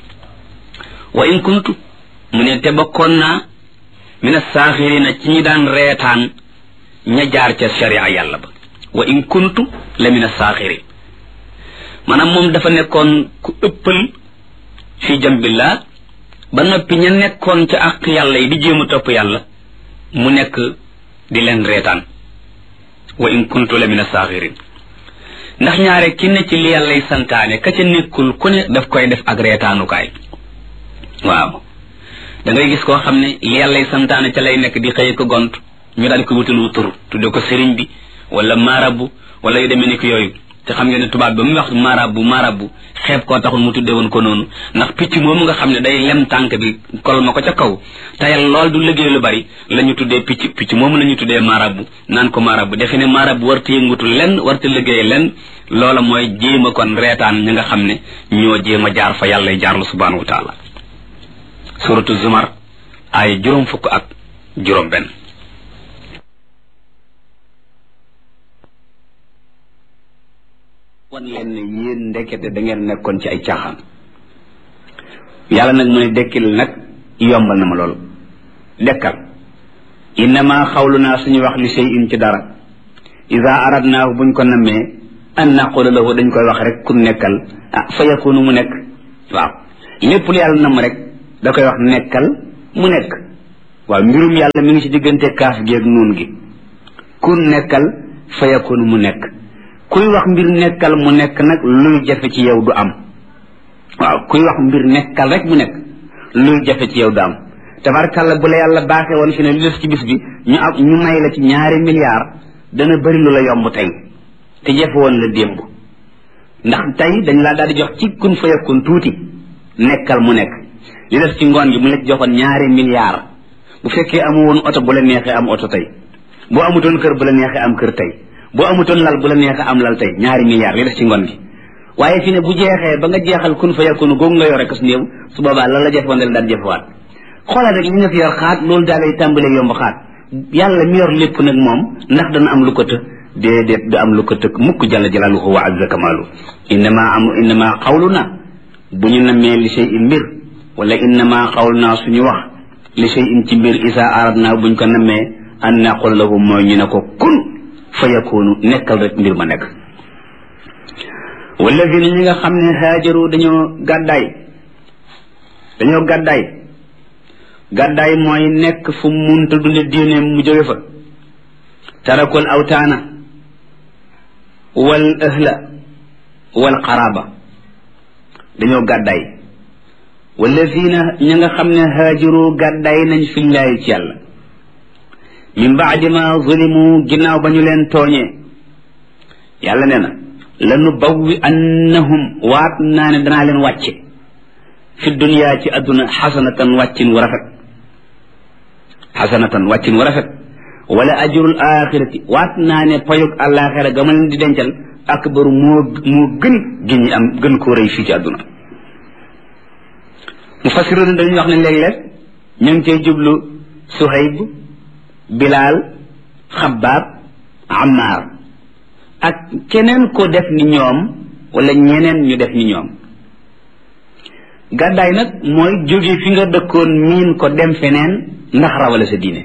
wa in kuntu mu ne te bokkoon naa min as-saaxirina ci ñi daan reetaan ña jaar ca sharia yàlla ba wa in kuntu la min as-saaxirin maanaam moom dafa nekkoon ku ëppal fi jambillah ba noppi ña nekkoon ca àq yàlla yi di jéem a topp yàlla mu nekk di leen reetaan wa in kuntu la min as-saaxirin ndax ñaare ki ne ci li yàllay santaane ka ca nekkul ku ne daf koy def ak reetaanukaay waaw da ngay gis koo xam ne li yàllay santaane ca lay nekk di xëy ko gont ñu daal di ko wutalu tur tudde ko sëriñ bi wala marabu wala yu demee ni ko yooyu te xam ngeen ne tubaab ba muy wax marabu marabu xeeb koo taxul mu tudde woon ko noonu ndax picc moomu nga xam ne day lem tànk bi kol ma ko ca kaw tayal lool du liggéey lu bari la ñu tuddee picc picc moomu la ñu tuddee marabu naan ko marabu defe ne marabu warta yëngutu lenn warta liggéey lenn loola mooy jéem a kon reetaan ñi nga xam ne ñoo jéem a jaar fa yàlla jaarlu subhanahu wa taala suratu zumar ay juróom fukk ak juróom benn wan leen ne yéen ndekete da ngeen nekkoon ci ay caaxaan yàlla nag mu ne dekkil nag yombal na ma loolu dekkal innama xawlunaa suñu wax li shay'in ci dara ida aradnaahu buñ ko nammee an naqula lahu dañ koy wax rek ku nekkal ah fa yakunu mu nekk waaw lépp lu yàlla namm rek da koy wax nekkal mu nekk waaw mbirum yàlla mi ngi ci diggante kaaf gi ak nuun gi kun nekkal fa yakunu mu nekk kuy wax mbir nekkal mu nekk nag luy jafe ci yow du am waaw kuy wax mbir nekkal rek mu nekk luy jafe ci yow du am tabarkàlla bu la yàlla baaxee woon fi ne lu des ci bis bi ñu am ñu may la ci ñaari milliards dana bëri lu la yomb tey te jafe woon la démb ndax tey dañ laa daal di jox ci kun fa yakun tuuti nekkal mu nekk li des ci ngoon gi mu la ci joxoon ñaari milliards bu fekkee amu woon oto bu la neexee am oto tey boo amutoon kër bu la neexee am kër tey boo amutoon lal bu la neexee am lal tey ñaari milliards li des ci ngoon gi waaye fi ne bu jeexee ba nga jeexal kun fa yakun googu nga yore kas néew su boobaa lan la jafewoon dal daal jafewaat xoolal rek li nga fi yor xaat loolu daa lay tàmbalee yomb xaat yàlla mi yor lépp nag moom ndax dana am lu ko të déedéet du am lu ko tëkk mukk jalla jalaaluhu wa azza kamaalu innama am innama qawluna bu ñu namee li shay in mbir wala innama qawluna suñu wax li shay in ci mbir isa aradna buñ ko namee an naqul lahu mooy ñu ne ko kun fa yakunu nekkal rek mbir ma nekk walladina ñi nga xam ne haajaru dañoo gàddaay dañoo gàddaay gàddaay mooy nekk fu munta dunde diine mu jóge fa tarakul awtaana wal ahla wal qaraba dañoo gàddaay walladina ñi nga xam ne haajaru gàddaay nañ fillaahi ci yàlla min baadi ma zulimu ginnaaw ba ñu leen tooñee yàlla nee na lanu bawwi annahum waat naa ne danaa leen wàcce fi dunya ci adduna xasanatan wàccin wu rafet xasanatan wàccin wu rafet wala ajrul axirati waat naa ne payug àllaaxira ga ma leen di dencal akbaru moo moo gën gi ñu am gën koo rëy fii ci adduna mufassirun dañuy wax ne léeg-léeg ñu ngi cay jublu Suhayb Bilaal Xabbaab Ammaar ak keneen ko def ni ñoom wala ñeneen ñu def ni ñoom gàddaay nag mooy jóge fi nga dëkkoon miin ko dem feneen ndax rawale sa diine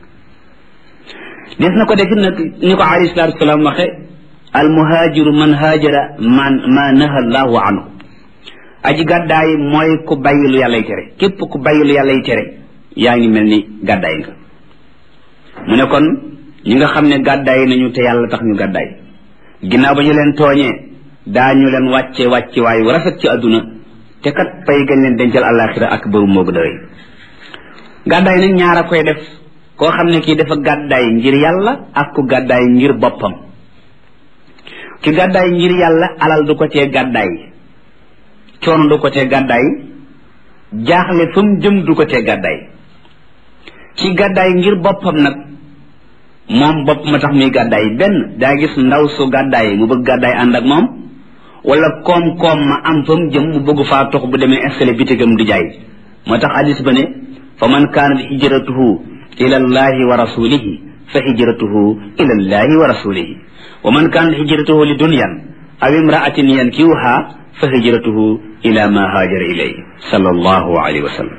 des na ko def nag ni ko alayhi salaatu wasalaam waxe al muhaajiru man haajara man ma naha allahu anhu aji gàddaay mooy ku bàyyi lu yàlla y tere képp ku bàyyi lu yàlla y tere yaa ngi mel ni gàddaay nga mu ne kon ñi nga xam ne gàddaay nañu te yàlla tax ñu gàddaay ginnaaw ba ñu leen tooñee daañu leen wàcce wàcce waayu rafet ci àdduna te kat pay gañ leen dencal àllaaxira ak bëru moo gën a rëy gàddaay nag ñaar a koy def koo xam ne kii dafa gàddaay ngir yàlla ak ku gàddaay ngir boppam ki gàddaay ngir yàlla alal du ko tee gàddaay coono du ko tee gàddaay jaaxle fa mu jëm du ko tee gàddaay ki gàddaay ngir boppam nag moom bopp ma tax muy gàddaay benn daa gis ndaw su gàddaay mu bëgg gàddaay ànd ak moom wala koom-koom ma am fa mu jëm mu bëgg faa tox bu demee installé bitigam di jaay moo tax hadis ba ne fa man kaanat hijratuhu ila allahi wa rasulihi fa hijratuhu ila allahi wa rasulihi wa man kaanat hijratuhu li dunyan aw imraatin yankiwuha fa hijratuhu ila ma haajara ilayhi sallallahu alayhi wa sallam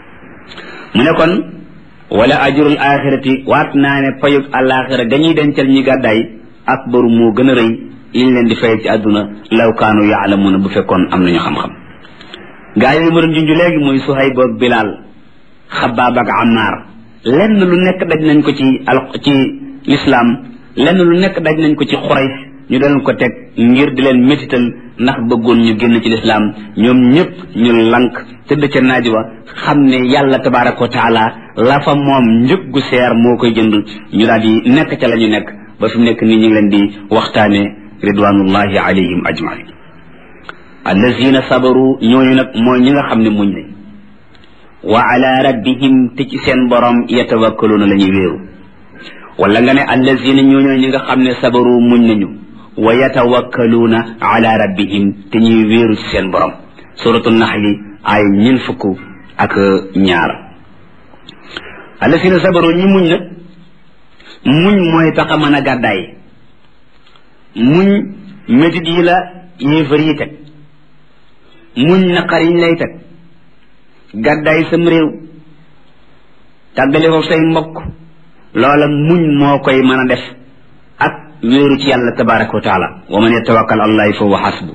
mu ne kon wala ajrul axirati waat naa ne payug àllaaxira dañuy dencal ñi gàddaay akbaru moo gën a rëy liñ leen di fay ci àdduna law kaanu yaalamuuna bu fekkoon am nañu xam-xam gaa yooyu ma doon junj léegi muy Suhayb ak Bilaal Xabbaab ak Ammaar lenn lu nekk daj nañ ko ci al ci lislaam lenn lu nekk daj nañ ko ci Quraysh ñu doon ko teg ngir di leen métital ndax bëggoon ñu génn ci lislaam ñoom ñëpp ñu lank tëdd ca naaj wa xam ne yàlla tabaaraka wa taala la fa moom njëg gu seer moo koy jënd ñu daal di nekk ca la ñu nekk ba fi mu nekk nii ñu ngi leen di waxtaane ridwanullahi alayhim ajmain allazina sabaru ñooñu nag mooy ñi nga xam ne muñ nañ wa ala rabbihim te ci seen borom yatawakkaluuna la ñuy wéeru wala nga ne allazina ñooñu ñi nga xam ne sabaru muñ nañu wa yatawakkaluuna ala rabbihim te ñuy wéeru ci seen borom suratu naxli ay ñin fukk ak ñaar allazina sabaru ñi muñ nag muñ mooy tax a mën a gàddaay muñ métit yi la yéefar yi teg muñ naqar yiñ lay teg gàddaay sam réew tàggale ko say mbokk loola muñ moo koy mën a def ak wéeru ci yàlla tabaraka wa taala wa man yatawakkal allahi fa huwa hasbu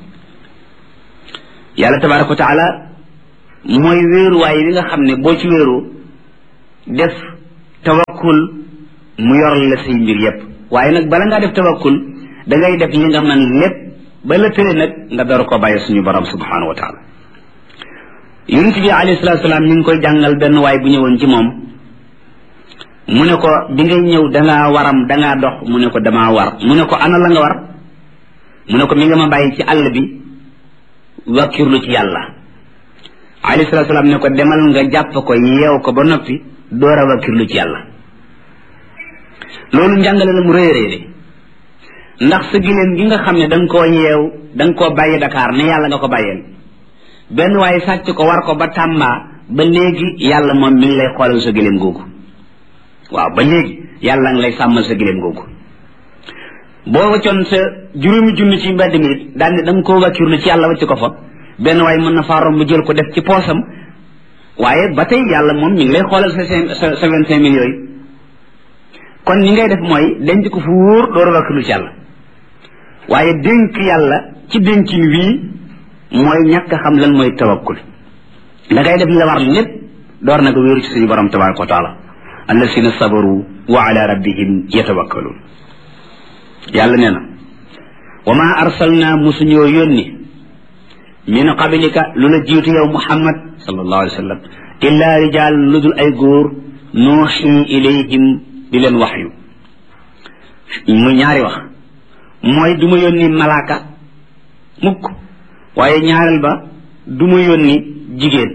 yàlla tabaraka wa taala mooy wéeruwaay yi nga xam ne boo ci wéeru def tawakkul mu yor la say mbir yépp waaye nag bala ngaa def tawakkul da ngay def li nga man lépp ba la tëre nag nga door ko bàyyi suñu borom subhanahu wa taala yonent bi alayhi salatu salaam ñu ngi koy jàngal benn waay bu ñëwoon ci moom mu ne ko bi ngay ñëw dangaa waram dangaa dox mu ne ko damaa war mu ne ko ana la nga war mu ne ko mi nga ma bàyyi ci àll bi wakkirlu ci yàlla alayhi salatu salaam ne ko demal nga jàpp ko yeew ko ba noppi door a wakkirlu ci yàlla loolu njàngale la mu rëy rëy de ndax sa giléem gi nga xam ne da nga koo yeew da nga koo bàyyi Dakar ne yàlla nga ko bàyyeel benn waaye sàcc ko war ko ba Tamba ba léegi yàlla moom mi ngi lay xoolal sa giléem googu waaw ba léegi yàlla ngi lay sàmmal sa giléem googu boo waccoon sa juróomi junni ci mbedd mi daal ne da nga koo wakkirlu ci yàlla wacc ko fa benn waaye mën na faa romb jël ko def ci poosam waaye ba tey yàlla moom mi ngi lay xoolal sa sa sa vingt cinq mille yooyu kon ni ngay def mooy denc ko fu wóor door a wakkirlu ci yàlla waaye dénk yàlla ci dénkin wii mooy ñàkk xam lan mooy tawakkul da ngay def li la war lépp door na ko wéeru ci suñu borom tabaraka wa taala allasina sabaru wa ala rabbihim yatawakkalun yàlla nee na wa ma arsalna musuñoo yónni min qablika lu la jiitu yow muhammad sallallahu alayhi wa sallam illa rijal lu dul ay góor nuuxi ilayhim di leen waxyu mu ñaari wax mooy du ma yónni malaaka mukk waaye ñaareel ba du ma yónni jigéen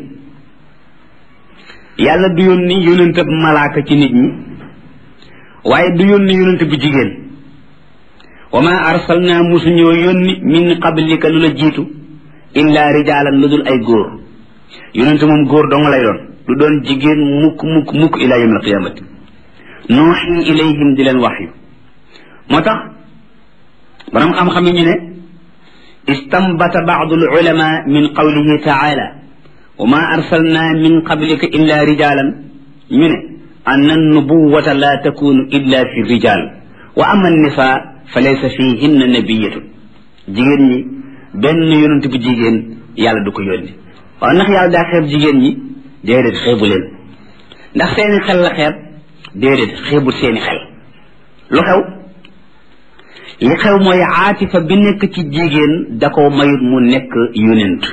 yàlla du yónni yónent bu malaaka ci nit ñi waaye du yónni yónent bu jigéen wa ma arsalna musuñoo yónni min qablika lu la jiitu illa rijaalan lu dul ay góor yónent moom góor dong lay doon du doon jigéen mukk mukk mukk ila yawm al qiyamati nuuxi ilayhim di leen waxyu moo tax borom xam-xam yi ñu ne istambata baadu al ulama min qawlihi taala wa ma arsalna min qablika illa rijalan ñu ne an annubuwata la takunu illa fi rijal wa ama annisa fa laysa fihinna nabiyatun jigéen ñi benn yonent bu jigéen yàlla du ko yónni waaw ndax yàlla daa xeeb jigéen ñi déedéet xeebu leen ndax seeni xel la xeeb déedéet xeebul seeni xel lu xew li xew mooy aatifa bi nekk ci jigéen da ko mayut mu nekk yonent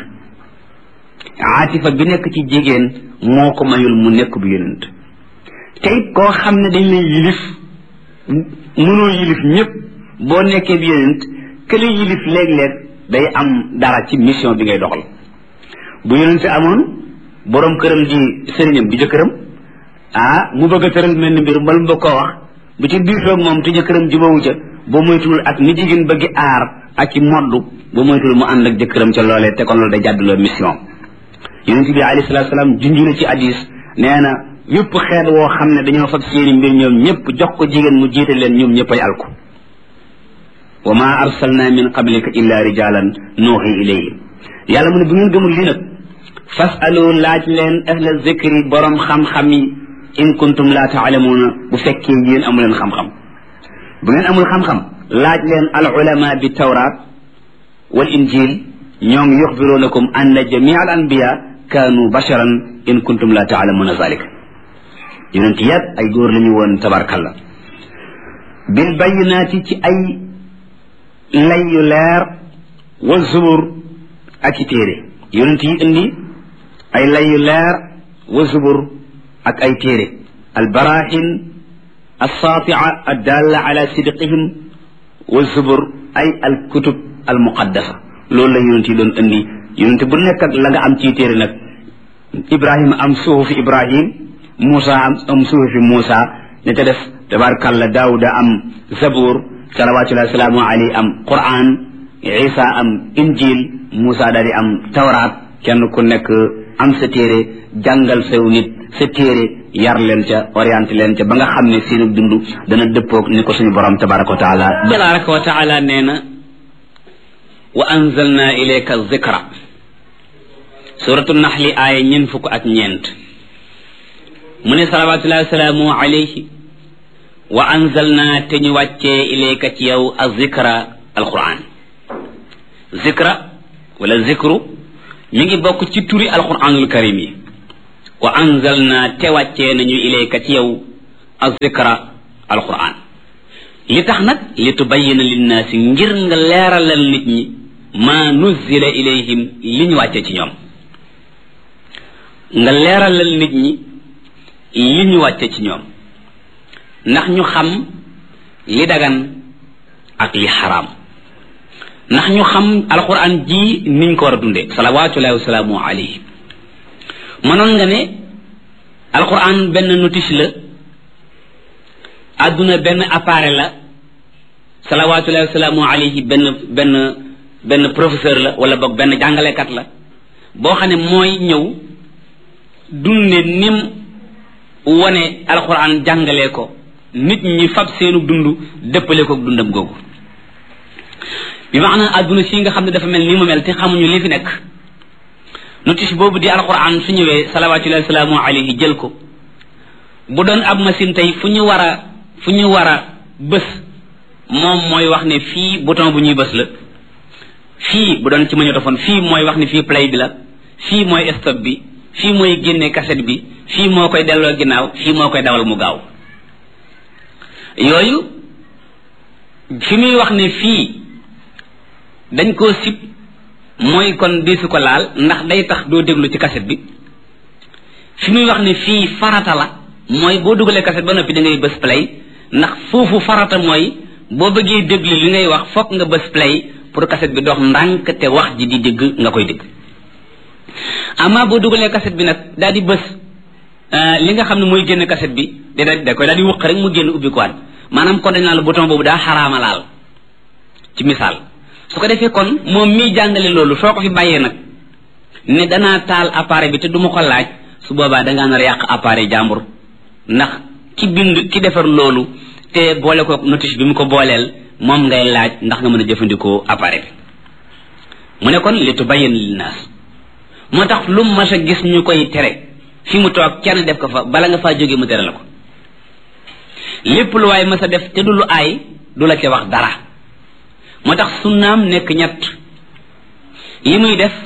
aatifa bi nekk ci jigéen moo ko mayul mu nekk bu yonent te it koo xam ne dañ lay yilif mënoo yilif ñëpp boo nekkee bi yonent kële yilif léeg-léeg day am dara ci mission bi ngay doxal bu yonent amoon borom këram di sëriñam di jëkkëram ah mu bëgg a tëral mel ni mbir mbal mu bëgg koo wax bu ci diisoog moom te jëkkëram jubawu ca ba moytuwul ak ni jigéen bëgg aar ak ci moddu ba moytuwul mu ànd ak jëkkëram ca loolee te kon loolu day jàdduloo mission yonent bi alayhi salaatu salaam junj na ci hadis nee na yëpp xeet woo xam ne dañoo fab seeni mbir ñoom ñëpp jox ko jigéen mu jiite leen ñoom ñëpp ay alku wa ma arsalna min qablika illa rijalan nuuxi ilayhim yàlla mu ne bu ngeen gëmul lii nag fasalu laaj leen ahla zikri borom xam-xam yi in kuntum la taalamuuna bu fekkee yéen amu leen xam-xam bu ngeen amul xam-xam laaj leen al ulama bi tawraat wal injil ñoom yuxbirunakum anna jamia al anbiya kaanu basharan in kuntum la taalamuuna zalik yonent yépp ay góor la ñu woon tabarkalla bil bayinaati ci ay lay yu leer wa zubur ak i téere yonent yi indi ay lay yu leer wa zubur ak ay téere al barahin الساطعة الدالة على صدقهم والزبر أي الكتب المقدسة لولا لا يونتي دون اندي يونتي بو نيك لا ام تي تيري نك ابراهيم ام صحف ابراهيم موسى ام صحف موسى نتا ديف تبارك الله داوود ام زبور صلوات الله وسلامه عليه ام قران عيسى ام انجيل موسى داري ام تورات kenn ku nekk am sa téere jàngal sew nit sa téere yar leen ca orienté leen ca ba nga xam ne seenu dund dana dëppoog ni ko suñu borom tabaraka wa taala tabaraka wa taala nee na wa anzalna ilayka zikra suratu naxli aaya ñeen fukk ak ñeent mu ne salawatullahi wasalaamu alayhi wa anzalna te ñu wàccee ilayka ci yow az zikra alquran zikra wala zikru mi ngi bokk ci turi alquranul karim yi wa anzalna te wàccee nañu ilayka ci yow az-zikra alquran li tax nag li tubayyina linnaasi ngir nga leeralal nit ñi ma nuzzila ilayhim li ñu wàccee ci ñoom nga leeralal nit ñi li ñu wàccee ci ñoom ndax ñu xam li dagan ak li xaraam ndax ñu xam alquran ji niñ ko war a dundee salawatullahi wa salaamu alayhi mënoon nga ne alquran benn notice la adduna benn appareil la salawatullahi wa salaamu alayhi benn benn benn professeur la wala boog benn jàngalekat la boo xam ne mooy ñëw dunde nim wane alquran jàngalee ko nit ñi fab seenu dund dëppale ko dundam googu bi maanaam adduna si nga xam ne dafa mel ni mu mel te xamuñu li fi nekk notice boobu di alquran su ñëwee salawatullahi wasalaamu alayhi jël ko bu doon ab machine tey fu ñu war a fu ñu war a bës moom mooy wax ne fii bouton bu ñuy bës la fii bu doon ci magnétophone fii mooy wax ne fii play bi la fii mooy stop bi fii mooy génne cassette bi fii moo koy delloo ginnaaw fii moo koy dawal mu gaaw yooyu fi muy wax ne fii dañ koo sib mooy kon disu ko laal ndax day tax doo déglu ci cassette bi fi muy wax ne fii farata la mooy boo dugalee cassette ba noppi da ngay bës play ndax foofu farata mooy boo bëggee déglu li ngay wax fokk nga bës play pour cassette bi dox ndànk te wax ji di dégg nga koy dégg ama boo dugalee cassette bi nag daal di bës li nga xam ne mooy génn cassette bi da da koy daal di wëq rek mu génn ubbi ko waat maanaam kon dañ naan la bouton boobu daa xaraama laal ci misaal su ko defee kon moom miy jàngale loolu soo ko fi bàyyee nag ne danaa taal appareil bi te du ma ko laaj su boobaa dangaa nar a yàq appareil jàmbur ndax ki bind ki defar loolu te boole ko notice bi mu ko booleel moom ngay laaj ndax nga mën a jëfandikoo appareil bi mu ne kon li tubayyin linnaas moo tax lu mas a gis ñu koy tere fi mu toog kenn def ko fa bala nga faa jógee mu tere la ko lépp lu waay mas a def te du lu aay du la ca wax dara moo tax sunnaam nekk ñett li muy def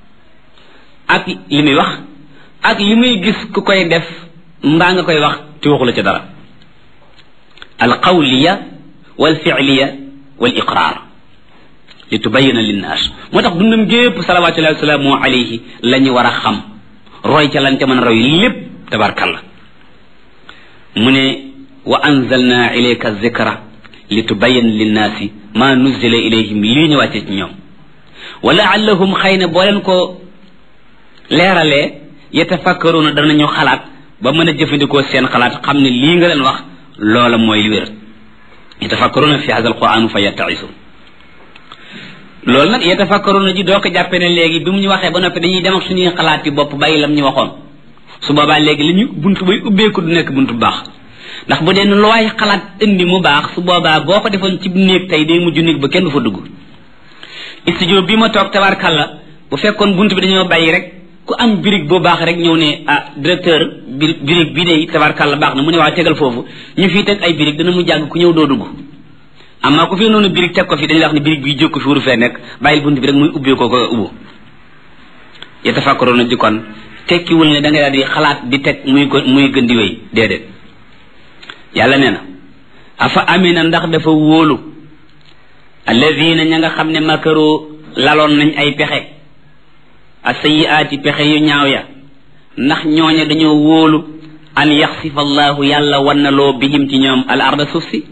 ak li muy wax ak li muy gis ku koy def mbaa nga koy wax te waxu la ca dara al qawliya wal fi'liya wal iqrar li tubayyina linnaas moo tax dundam gépp salawatullahi wasalaamu alayhi la ñu war a xam roy ca lan ca mën a roy lépp tabarkalla mu ne wa anzalna ilayka zikra li tubayyin linnaasi ma nuzila ilayhim lii ñu wàcce ci ñoom wa laallahum xëy na boo leen ko leeralee yatafakkaruuna danañu xalaat ba mën a jëfandikoo seen xalaat xam ne lii nga leen wax loola mooy li wér yatafakkaruuna fi hada alquran fa yattaisun loolu nag yatafakkaruuna ji doo ko jàppee ne léegi bi mu ñu waxee ba noppi dañuy dem ak suñuy xalaat yi bopp bàyyi lam ñu waxoon su boobaa léegi li ñu buntu bay ubbeeku du nekk buntu bu baax ndax bu dee lu waay xalaat indi mu baax su boobaa boo ko defoon ci néeg tey day mujj néeg ba kenn du fa dugg studio bi ma toog tabarkalla bu fekkoon buntu bi dañoo bàyyi rek ku am birig boo baax rek ñëw ne ah directeur bi birig bi de tabarkalla baax na mu ne waa tegal foofu ñu fii teg ay birig dana mu jàgg ku ñëw doo dugg amma ku fi noonu birig teg ko fi dañuy wax ne birig bi jóg ko fi wuru fee nekk bàyyil buntu bi rek muy ubbee ko ko ubbu yatafakkaruuna ji kon tekkiwul ne da ngay daal di xalaat di teg muy ko muy gën di wéy déedéet yàlla nee na afa amina ndax dafa wóolu alladina ña nga xam ne makaru laloon nañ ay pexe asayiaati pexe yu ñaaw ya ndax ñooña dañoo wóolu an yaxsifa allahu yàlla wannaloo bihim ci ñoom al arda suuf si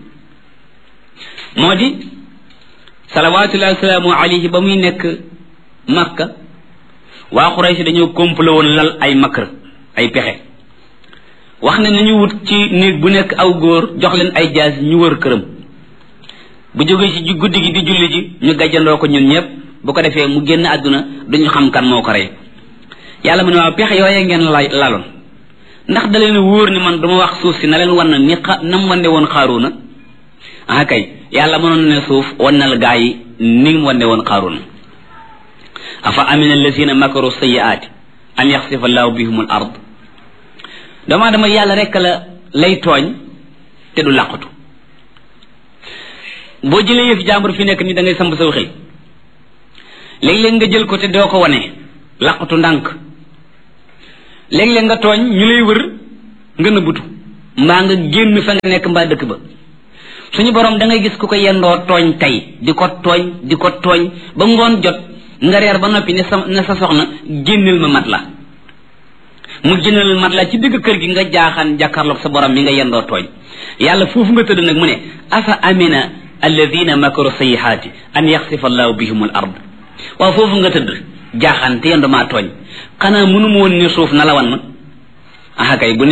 moo di salawatullahi wasalaamu alayhi ba muy nekk makka waa Quraysh dañoo complot woon lal ay makr ay pexe wax ne nañu wut ci néeg bu nekk aw góor jox leen ay jaas ñu wër këram bu jógee ci guddi gi di julli ji ñu gàjjandoo ko ñun ñëpp bu ko defee mu génn àdduna duñu xam kan moo ko rey yàlla mu ne waaw pexe yooyee ngeen la laloon ndax da leen wóor ni man duma wax suuf si na leen wan na ni xa nam wande woon Xaaruuna ah kay yàlla mënoon ne suuf wannal gaa yi ni mu wande woon Xaaruuna afa amina alladina makaru sayiaati an yaxsifa allahu bihum al ard dama dama yàlla rek la lay tooñ te du làqatu boo jëlee yëf jàmbur fi nekk ni da ngay samb saw xëy léeg-léeg nga jël ko te doo ko wane làqatu ndànk léeg-léeg nga tooñ ñu lay wër nga nëbbutu mbaa nga génn fa nga nekk mbaa dëkk ba suñu borom da ngay gis ku ko yendoo tooñ tey di ko tooñ di ko tooñ ba ngoon jot nga reer ba noppi ne sa ne sa soxna génneel ma mat la mu génneel mat la ci digg kër gi nga jaaxaan jàkkaarloog sa borom mi nga yendoo tooñ yàlla foofu nga tëdd nag mu ne afa amina alladina makaru sayihaati an yaxsifa allahu bihim al ard waaw foofu nga tëdd jaaxaan te yendu maa tooñ xanaa mënu ma woon ne suuf na la wan ma aha kay bu